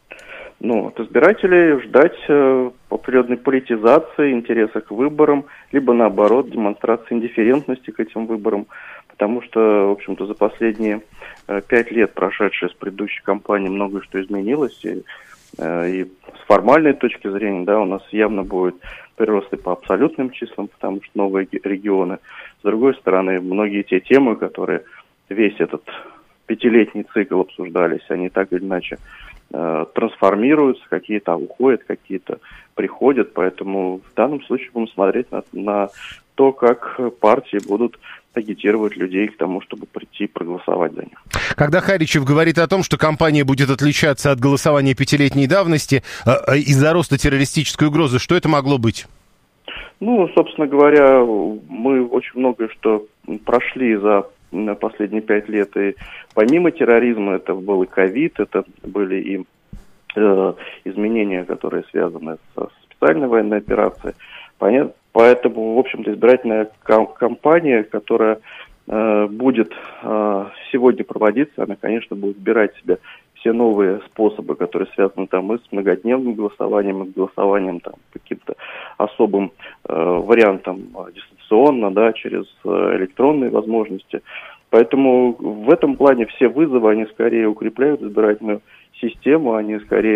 Ну, от избирателей ждать э, определенной политизации, интереса к выборам, либо, наоборот, демонстрации индифферентности к этим выборам, потому что, в общем-то, за последние э, пять лет, прошедшие с предыдущей кампании, многое что изменилось, и, э, и с формальной точки зрения, да, у нас явно будет прирост и по абсолютным числам, потому что новые регионы. С другой стороны, многие те темы, которые весь этот пятилетний цикл обсуждались, они так или иначе трансформируются, какие-то уходят, какие-то приходят, поэтому в данном случае будем смотреть на, на то, как партии будут агитировать людей к тому, чтобы прийти и проголосовать за них. Когда Харичев говорит о том, что кампания будет отличаться от голосования пятилетней давности э, из-за роста террористической угрозы, что это могло быть? Ну, собственно говоря, мы очень многое что прошли за последние пять лет, и помимо терроризма это был и ковид, это были и э, изменения, которые связаны со специальной военной операцией. Понятно? Поэтому, в общем-то, избирательная кам- кампания, которая э, будет э, сегодня проводиться, она, конечно, будет выбирать в себя все новые способы, которые связаны там и с многодневным голосованием, и с голосованием там каким-то особым э, вариантом дистанционно, да, через э, электронные возможности. Поэтому в этом плане все вызовы, они скорее укрепляют избирательную систему, они скорее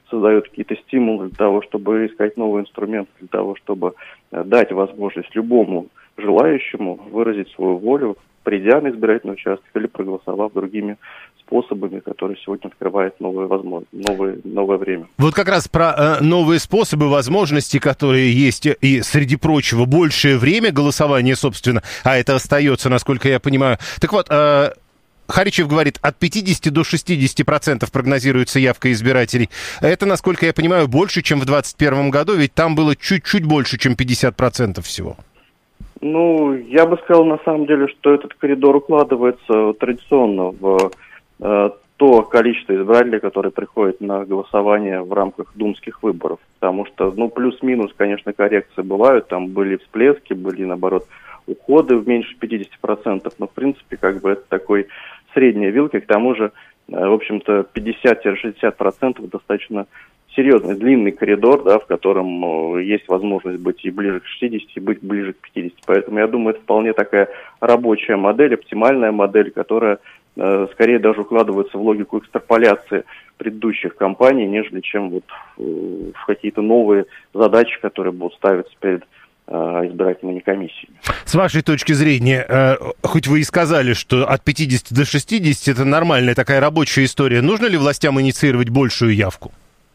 создает какие-то стимулы для того, чтобы искать новые инструменты, для того, чтобы дать возможность любому желающему выразить свою волю, придя на избирательный участок или проголосовав другими способами, которые сегодня открывают новые возможности, новое, новое время. Вот как раз про э, новые способы, возможности, которые есть, и, среди прочего, большее время голосования, собственно, а это остается, насколько я понимаю. Так вот, э, Харичев говорит, от пятидесяти до шестидесяти процентов прогнозируется явка избирателей. Это, насколько я понимаю, больше, чем в двадцать первом году, ведь там было чуть-чуть больше, чем пятьдесят процентов всего. Ну, я бы сказал, на самом деле, что этот коридор укладывается традиционно в э, то количество избирателей, которые приходят на голосование в рамках думских выборов. Потому что, ну, плюс-минус, конечно, коррекции бывают, там были всплески, были, наоборот, уходы в меньше пятидесяти процентов, но, в принципе, как бы это такой средняя вилка, к тому же, э, в общем-то, пятьдесят-шестьдесят процентов достаточно серьезный, длинный коридор, да, в котором э, есть возможность быть и ближе к шестидесяти, и быть ближе к пятидесяти. Поэтому я думаю, это вполне такая рабочая модель, оптимальная модель, которая э, скорее даже укладывается в логику экстраполяции предыдущих кампаний, нежели чем вот э, в какие-то новые задачи, которые будут ставиться перед э, избирательными комиссиями. С вашей точки зрения, э, хоть вы и сказали, что от пятидесяти до шестидесяти это нормальная такая рабочая история, нужно ли властям инициировать большую явку?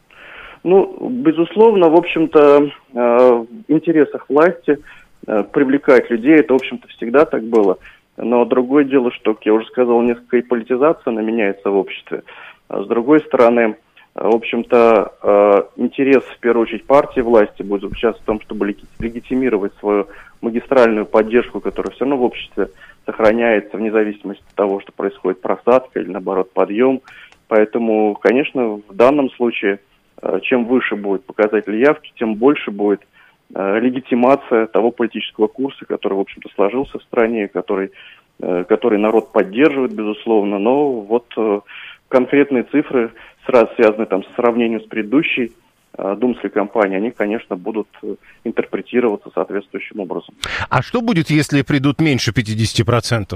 Ну, безусловно, в общем-то, в интересах власти привлекать людей, это, в общем-то, всегда так было. Но другое дело, что, как я уже сказал, несколько и политизация она меняется в обществе. А с другой стороны, в общем-то, интерес, в первую очередь, партии власти будет заключаться в том, чтобы легитимировать свою магистральную поддержку, которая все равно в обществе сохраняется вне зависимости от того, что происходит просадка или, наоборот, подъем. Поэтому, конечно, в данном случае чем выше будет показатель явки, тем больше будет э, легитимация того политического курса, который, в общем-то, сложился в стране, который, э, который народ поддерживает, безусловно. Но вот э, конкретные цифры, сразу связанные там, с сравнением с предыдущей э, думской кампанией, они, конечно, будут э, интерпретироваться соответствующим образом. А что будет, если придут меньше пятидесяти процентов?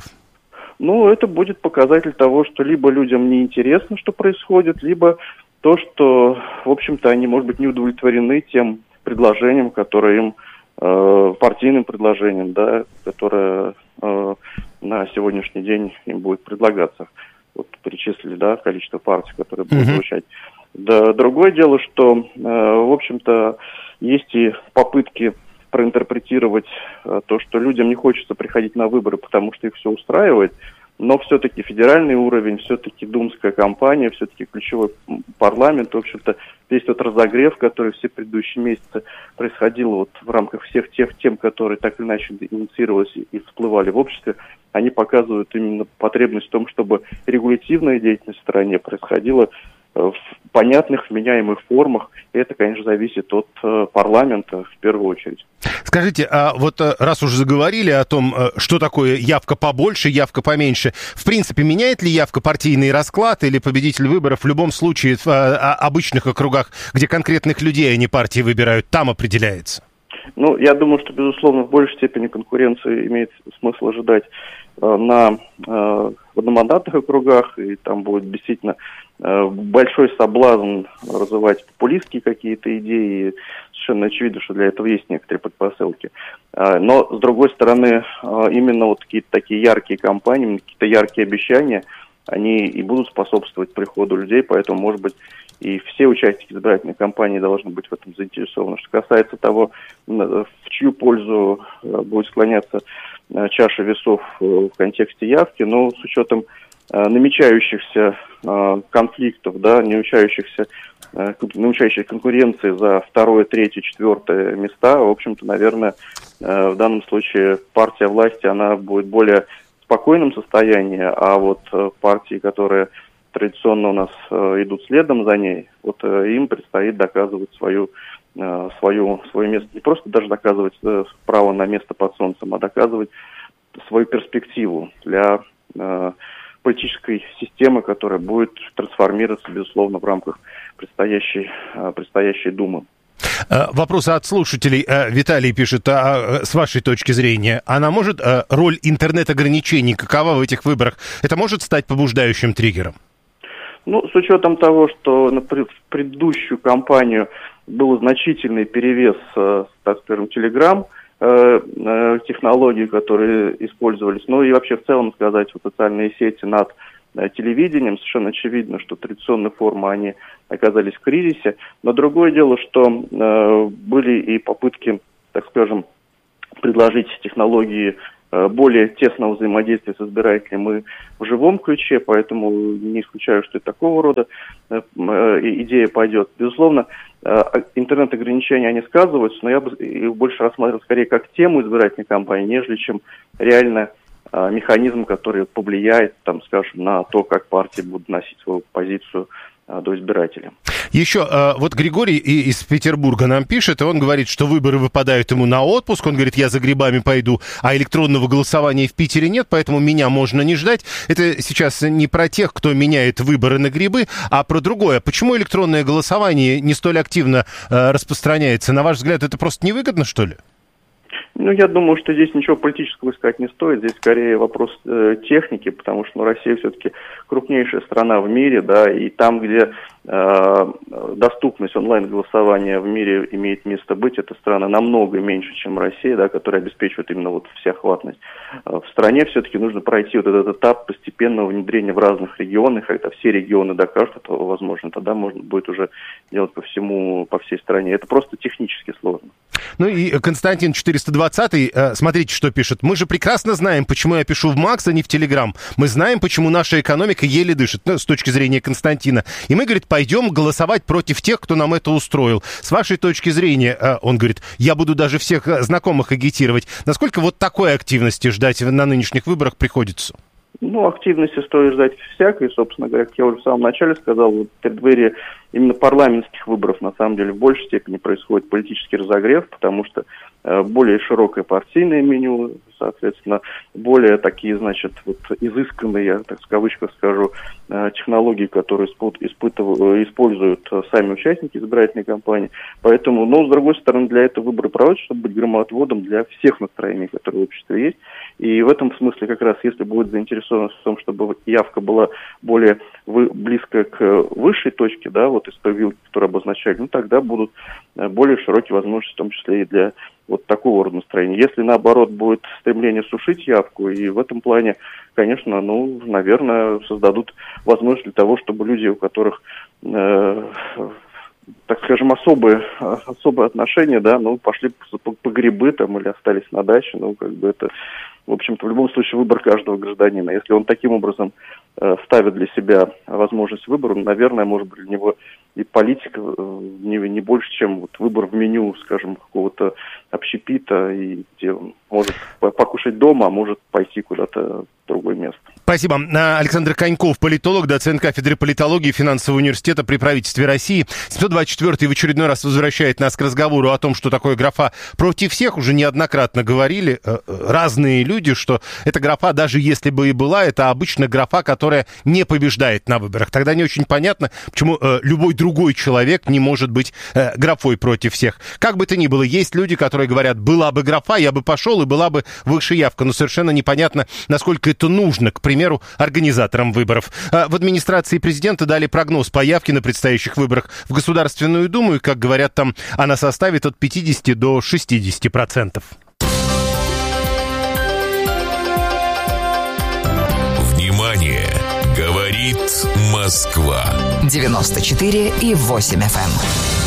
Ну, это будет показатель того, что либо людям неинтересно, что происходит, либо то, что, в общем-то, они, может быть, не удовлетворены тем предложением, которое им, э, партийным предложением, да, которое э, на сегодняшний день им будет предлагаться. Вот перечислили, да, количество партий, которые будут звучать. Да, другое дело, что, э, в общем-то, есть и попытки проинтерпретировать э, то, что людям не хочется приходить на выборы, потому что их все устраивает. Но все-таки федеральный уровень, все-таки думская кампания, все-таки ключевой парламент, в общем-то, весь тот разогрев, который все предыдущие месяцы происходил вот в рамках всех тех тем, которые так или иначе инициировались и всплывали в обществе, они показывают именно потребность в том, чтобы регулятивная деятельность в стране происходила в понятных, вменяемых формах. И это, конечно, зависит от э, парламента в первую очередь. Скажите, а вот раз уже заговорили о том, что такое явка побольше, явка поменьше, в принципе, меняет ли явка партийный расклад или победитель выборов в любом случае в а, обычных округах, где конкретных людей, а не партии выбирают, там определяется? Ну, я думаю, что, безусловно, в большей степени конкуренции имеет смысл ожидать э, на э, одномандатных округах, и там будет действительно э, большой соблазн развивать популистские какие-то идеи. Совершенно очевидно, что для этого есть некоторые предпосылки. Э, но, с другой стороны, э, именно вот какие-то такие яркие кампании, какие-то яркие обещания, они и будут способствовать приходу людей, поэтому, может быть, и все участники избирательной кампании должны быть в этом заинтересованы. Что касается того, в чью пользу будет склоняться чаша весов в контексте явки, но с учетом намечающихся конфликтов, да, намечающихся, намечающей конкуренции за второе, третье, четвертое места, в общем-то, наверное, в данном случае партия власти, она будет более в спокойном состоянии, а вот партии, которые традиционно у нас э, идут следом за ней, вот э, им предстоит доказывать свою, э, свою, свое место, не просто даже доказывать э, право на место под солнцем, а доказывать свою перспективу для э, политической системы, которая будет трансформироваться, безусловно, в рамках предстоящей, э, предстоящей Думы. Вопрос от слушателей. Виталий пишет, а с вашей точки зрения, она может, роль интернет-ограничений, какова в этих выборах, это может стать побуждающим триггером? Ну, с учетом того, что на предыдущую кампанию был значительный перевес, так скажем, Telegram, технологий, которые использовались, ну и вообще в целом сказать, вот социальные сети над телевидением, совершенно очевидно, что традиционные формы, они оказались в кризисе. Но другое дело, что э, были и попытки, так скажем, предложить технологии э, более тесного взаимодействия с избирателем и в живом ключе, поэтому не исключаю, что и такого рода э, э, идея пойдет. Безусловно, э, интернет-ограничения, они сказываются, но я бы их больше рассматривал скорее как тему избирательной кампании, нежели чем реально механизм, который повлияет, там, скажем, на то, как партии будут носить свою позицию а, до избирателя. Еще вот Григорий из Петербурга нам пишет, и он говорит, что выборы выпадают ему на отпуск. Он говорит, я за грибами пойду, а электронного голосования в Питере нет, поэтому меня можно не ждать. Это сейчас не про тех, кто меняет выборы на грибы, а про другое. Почему электронное голосование не столь активно э, распространяется? На ваш взгляд, это просто невыгодно, что ли? Ну, я думаю, что здесь ничего политического искать не стоит. Здесь скорее вопрос э, техники, потому что ну, Россия все-таки крупнейшая страна в мире, да, и там, где э, доступность онлайн-голосования в мире имеет место быть, эта страна намного меньше, чем Россия, да, которая обеспечивает именно вот всеохватность. Э, в стране все-таки нужно пройти вот этот этап постепенного внедрения в разных регионах, когда все регионы докажут это возможно, тогда можно будет уже делать по всему, по всей стране. Это просто технически сложно. Ну и Константин четыреста двадцатый, смотрите, что пишет. Мы же прекрасно знаем, почему я пишу в Макс, а не в Телеграм. Мы знаем, почему наша экономика еле дышит, ну, с точки зрения Константина. И мы, говорит, пойдем голосовать против тех, кто нам это устроил. С вашей точки зрения, он говорит, я буду даже всех знакомых агитировать. Насколько вот такой активности ждать на нынешних выборах приходится? Ну, активности стоит ждать всякой, собственно говоря, как я уже в самом начале сказал, вот в преддверии именно парламентских выборов, на самом деле, в большей степени происходит политический разогрев, потому что э, более широкое партийное меню, соответственно, более такие, значит, вот изысканные, я так в кавычках скажу, э, технологии, которые исп- испытыв- используют э, сами участники избирательной кампании. Поэтому, но, с другой стороны, для этого выборы проводятся, чтобы быть громоотводом для всех настроений, которые в обществе есть. И в этом смысле как раз, если будет заинтересованность в том, чтобы явка была более вы, близкая к высшей точке, да, вот из той вилки, которую обозначали, ну, тогда будут более широкие возможности, в том числе и для вот такого рода настроения. Если, наоборот, будет стремление сушить явку, и в этом плане, конечно, ну, наверное, создадут возможность для того, чтобы люди, у которых, э, так скажем, особые, особые отношения, да, ну, пошли по, по грибы там или остались на даче, ну, как бы это, в общем-то, в любом случае выбор каждого гражданина. Если он таким образом э, ставит для себя возможность выбора, наверное, может быть, для него и политика э, не, не больше, чем вот выбор в меню, скажем, какого-то общепита, и где он может покушать дома, а может пойти куда-то в другое место. Спасибо. Александр Коньков, политолог, доцент кафедры политологии финансового университета при правительстве России. семьсот двадцать четвёртый в очередной раз возвращает нас к разговору о том, что такое графа против всех. Уже неоднократно говорили разные люди, что эта графа, даже если бы и была, это обычно графа, которая не побеждает на выборах. Тогда не очень понятно, почему любой другой человек не может быть графой против всех. Как бы то ни было, есть люди, которые говорят, была бы графа, я бы пошел, и была бы выше явка. Но совершенно непонятно, насколько это нужно, к примеру, организаторам выборов. В администрации президента дали прогноз по явке на предстоящих выборах в Государственную Думу, и, как говорят там, она составит от пятидесяти до шестидесяти процентов. Внимание! Говорит Москва. девяносто четыре и восемь эф эм.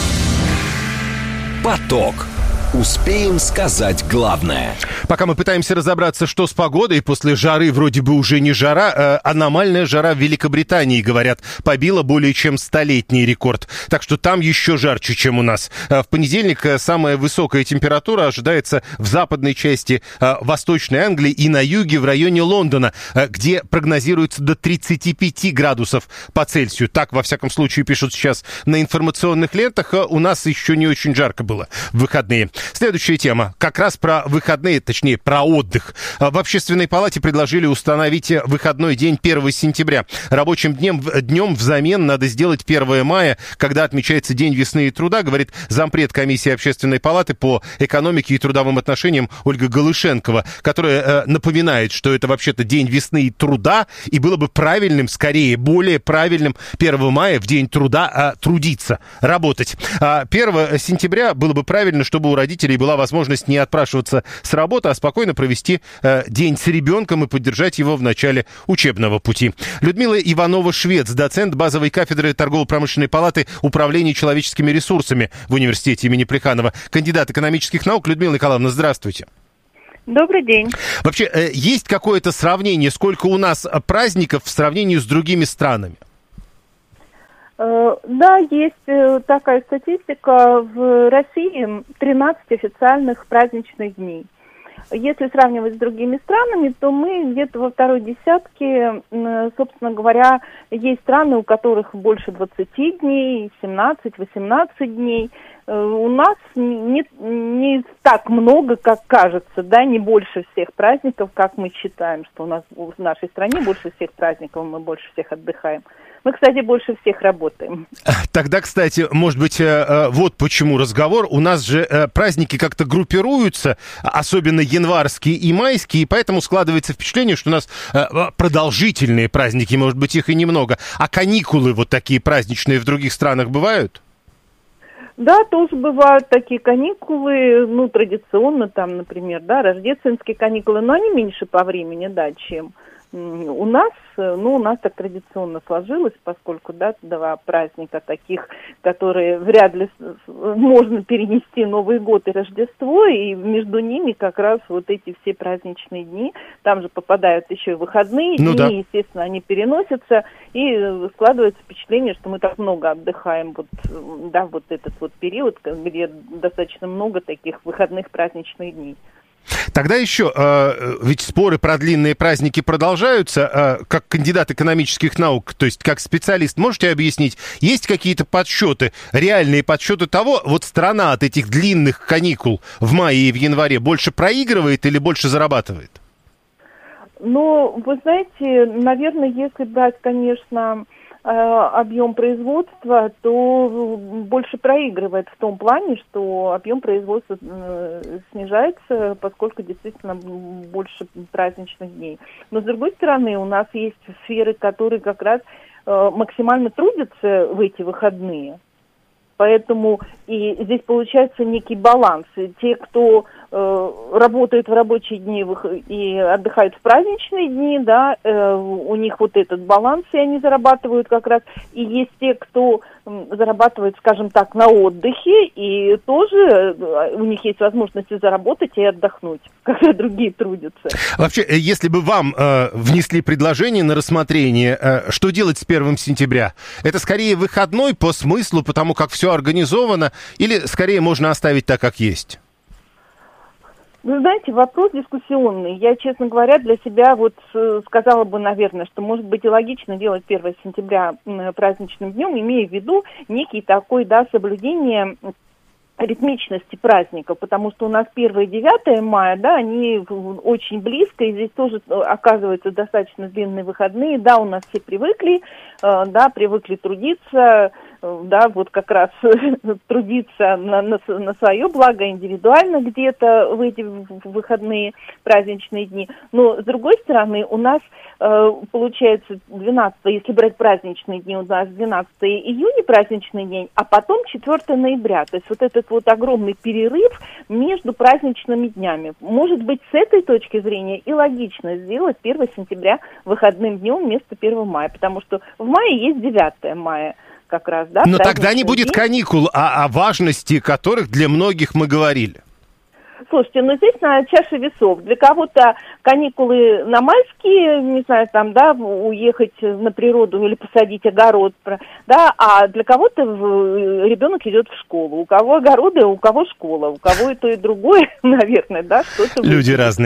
Поток. Успеем сказать главное. Пока мы пытаемся разобраться, что с погодой, после жары вроде бы уже не жара, э, аномальная жара в Великобритании, говорят, побила более чем столетний рекорд. Так что там еще жарче, чем у нас. Э, в понедельник э, самая высокая температура ожидается в западной части э, Восточной Англии и на юге в районе Лондона, э, где прогнозируется до тридцати пяти градусов по Цельсию. Так, во всяком случае, пишут сейчас на информационных лентах. Э, у нас еще не очень жарко было в выходные. Следующая тема. Как раз про выходные, точнее, про отдых. В Общественной палате предложили установить выходной день первого сентября. Рабочим днем, днем взамен надо сделать первое мая, когда отмечается День весны и труда, говорит зампред комиссии Общественной палаты по экономике и трудовым отношениям Ольга Голышенкова, которая э, напоминает, что это вообще-то День весны и труда, и было бы правильным, скорее, более правильным первого мая в День труда э, трудиться, работать. А первого сентября было бы правильно, чтобы у родителей была возможность не отпрашиваться с работы, а спокойно провести э, день с ребенком и поддержать его в начале учебного пути. Людмила Иванова-Швец, доцент базовой кафедры торгово-промышленной палаты управления человеческими ресурсами в университете имени Плеханова, кандидат экономических наук. Людмила Николаевна, здравствуйте. Добрый день. Вообще, э, есть какое-то сравнение, сколько у нас праздников в сравнении с другими странами? Да, есть такая статистика. В России тринадцать официальных праздничных дней. Если сравнивать с другими странами, то мы где-то во второй десятке, собственно говоря, есть страны, у которых больше двадцати дней, семнадцать-восемнадцать дней. У нас не, не так много, как кажется, да, не больше всех праздников, как мы считаем, что у нас в нашей стране больше всех праздников, мы больше всех отдыхаем. Мы, кстати, больше всех работаем. Тогда, кстати, может быть, вот почему разговор. У нас же праздники как-то группируются, особенно январские и майские, и поэтому складывается впечатление, что у нас продолжительные праздники, может быть, их и немного. А каникулы вот такие праздничные в других странах бывают? Да, тоже бывают такие каникулы, ну, традиционно там, например, да, рождественские каникулы, но они меньше по времени, да, чем у нас. Ну, у нас так традиционно сложилось, поскольку, да, два праздника таких, которые вряд ли можно перенести Новый год и Рождество, и между ними как раз вот эти все праздничные дни, там же попадают еще и выходные ну, дни, да. Естественно, они переносятся, и складывается впечатление, что мы так много отдыхаем, вот, да, вот этот вот период, где достаточно много таких выходных праздничных дней. Тогда еще, э, ведь споры про длинные праздники продолжаются. Э, как кандидат экономических наук, то есть как специалист, можете объяснить, есть какие-то подсчеты, реальные подсчеты того, вот страна от этих длинных каникул в мае и в январе больше проигрывает или больше зарабатывает? Ну, вы знаете, наверное, если брать, конечно, объем производства, то больше проигрывает в том плане, что объем производства снижается, поскольку действительно больше праздничных дней. Но с другой стороны, у нас есть сферы, которые как раз максимально трудятся в эти выходные. Поэтому и здесь получается некий баланс. И те, кто э, работает в рабочие дни и отдыхают в праздничные дни, да, э, у них вот этот баланс, и они зарабатывают как раз. И есть те, кто э, зарабатывает, скажем так, на отдыхе, и тоже э, у них есть возможность заработать и отдохнуть, когда другие трудятся. Вообще, если бы вам э, внесли предложение на рассмотрение, э, что делать с первого сентября? Это скорее выходной по смыслу, потому как все организовано, или скорее можно оставить так, как есть? Вы знаете, вопрос дискуссионный. Я, честно говоря, для себя вот сказала бы, наверное, что может быть и логично делать первого сентября праздничным днем, имея в виду некий такой, да, соблюдение ритмичности праздников, потому что у нас первое и девятое мая, да, они очень близко, и здесь тоже оказываются достаточно длинные выходные, да, у нас все привыкли, да, привыкли трудиться, да, вот как раз трудиться на, на, на свое благо индивидуально где-то в эти выходные праздничные дни. Но, с другой стороны, у нас э, получается двенадцатого, если брать праздничные дни, у нас двенадцатого июня праздничный день, а потом четвёртого ноября. То есть вот этот вот огромный перерыв между праздничными днями. Может быть, с этой точки зрения и логично сделать первого сентября выходным днем вместо первого мая, потому что в мае есть девятое мая. Как раз, да, но тогда не будет день. Каникул, а о важности которых для многих мы говорили. Слушайте, ну здесь на чаше весов. Для кого-то каникулы на майские, не знаю, там, да, уехать на природу или посадить огород, да, а для кого-то ребенок идет в школу. У кого огороды, у кого школа, у кого и то, и другое, наверное, да, что-то... Люди разные.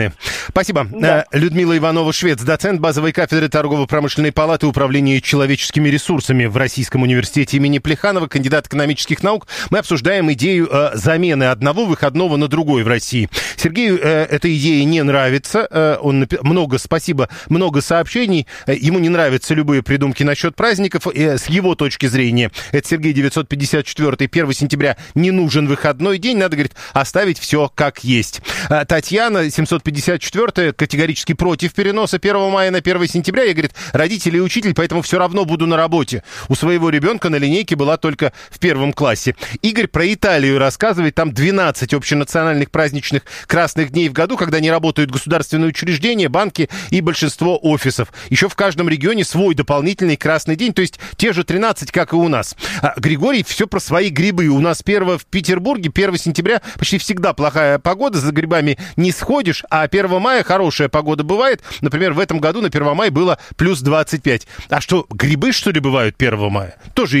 Спасибо. Да. Людмила Иванова-Швец, доцент базовой кафедры торгово-промышленной палаты управления человеческими ресурсами в Российском университете имени Плеханова, кандидат экономических наук. Мы обсуждаем идею э, замены одного выходного на другой в России. Сергею э, эта идея не нравится. Э, он напи- много, спасибо, много сообщений. Э, ему не нравятся любые придумки насчет праздников. Э, с его точки зрения, это Сергей девятьсот пятьдесят четыре, первого сентября не нужен выходной день. Надо, говорит, оставить все как есть. Э, Татьяна, семьсот пятьдесят четыре, категорически против переноса первого мая на первого сентября. Я, говорит, родитель и учитель, поэтому все равно буду на работе. У своего ребенка на линейке была только в первом классе. Игорь про Италию рассказывает. Там двенадцать общенациональных праздничных красных дней в году, когда не работают государственные учреждения, банки и большинство офисов. Еще в каждом регионе свой дополнительный красный день, то есть те же тринадцать, как и у нас. А Григорий все про свои грибы. У нас первого в Петербурге первого сентября почти всегда плохая погода, за грибами не сходишь, а первого мая хорошая погода бывает. Например, в этом году на первого мая было плюс двадцать пять. А что, грибы, что ли, бывают первого мая? Тоже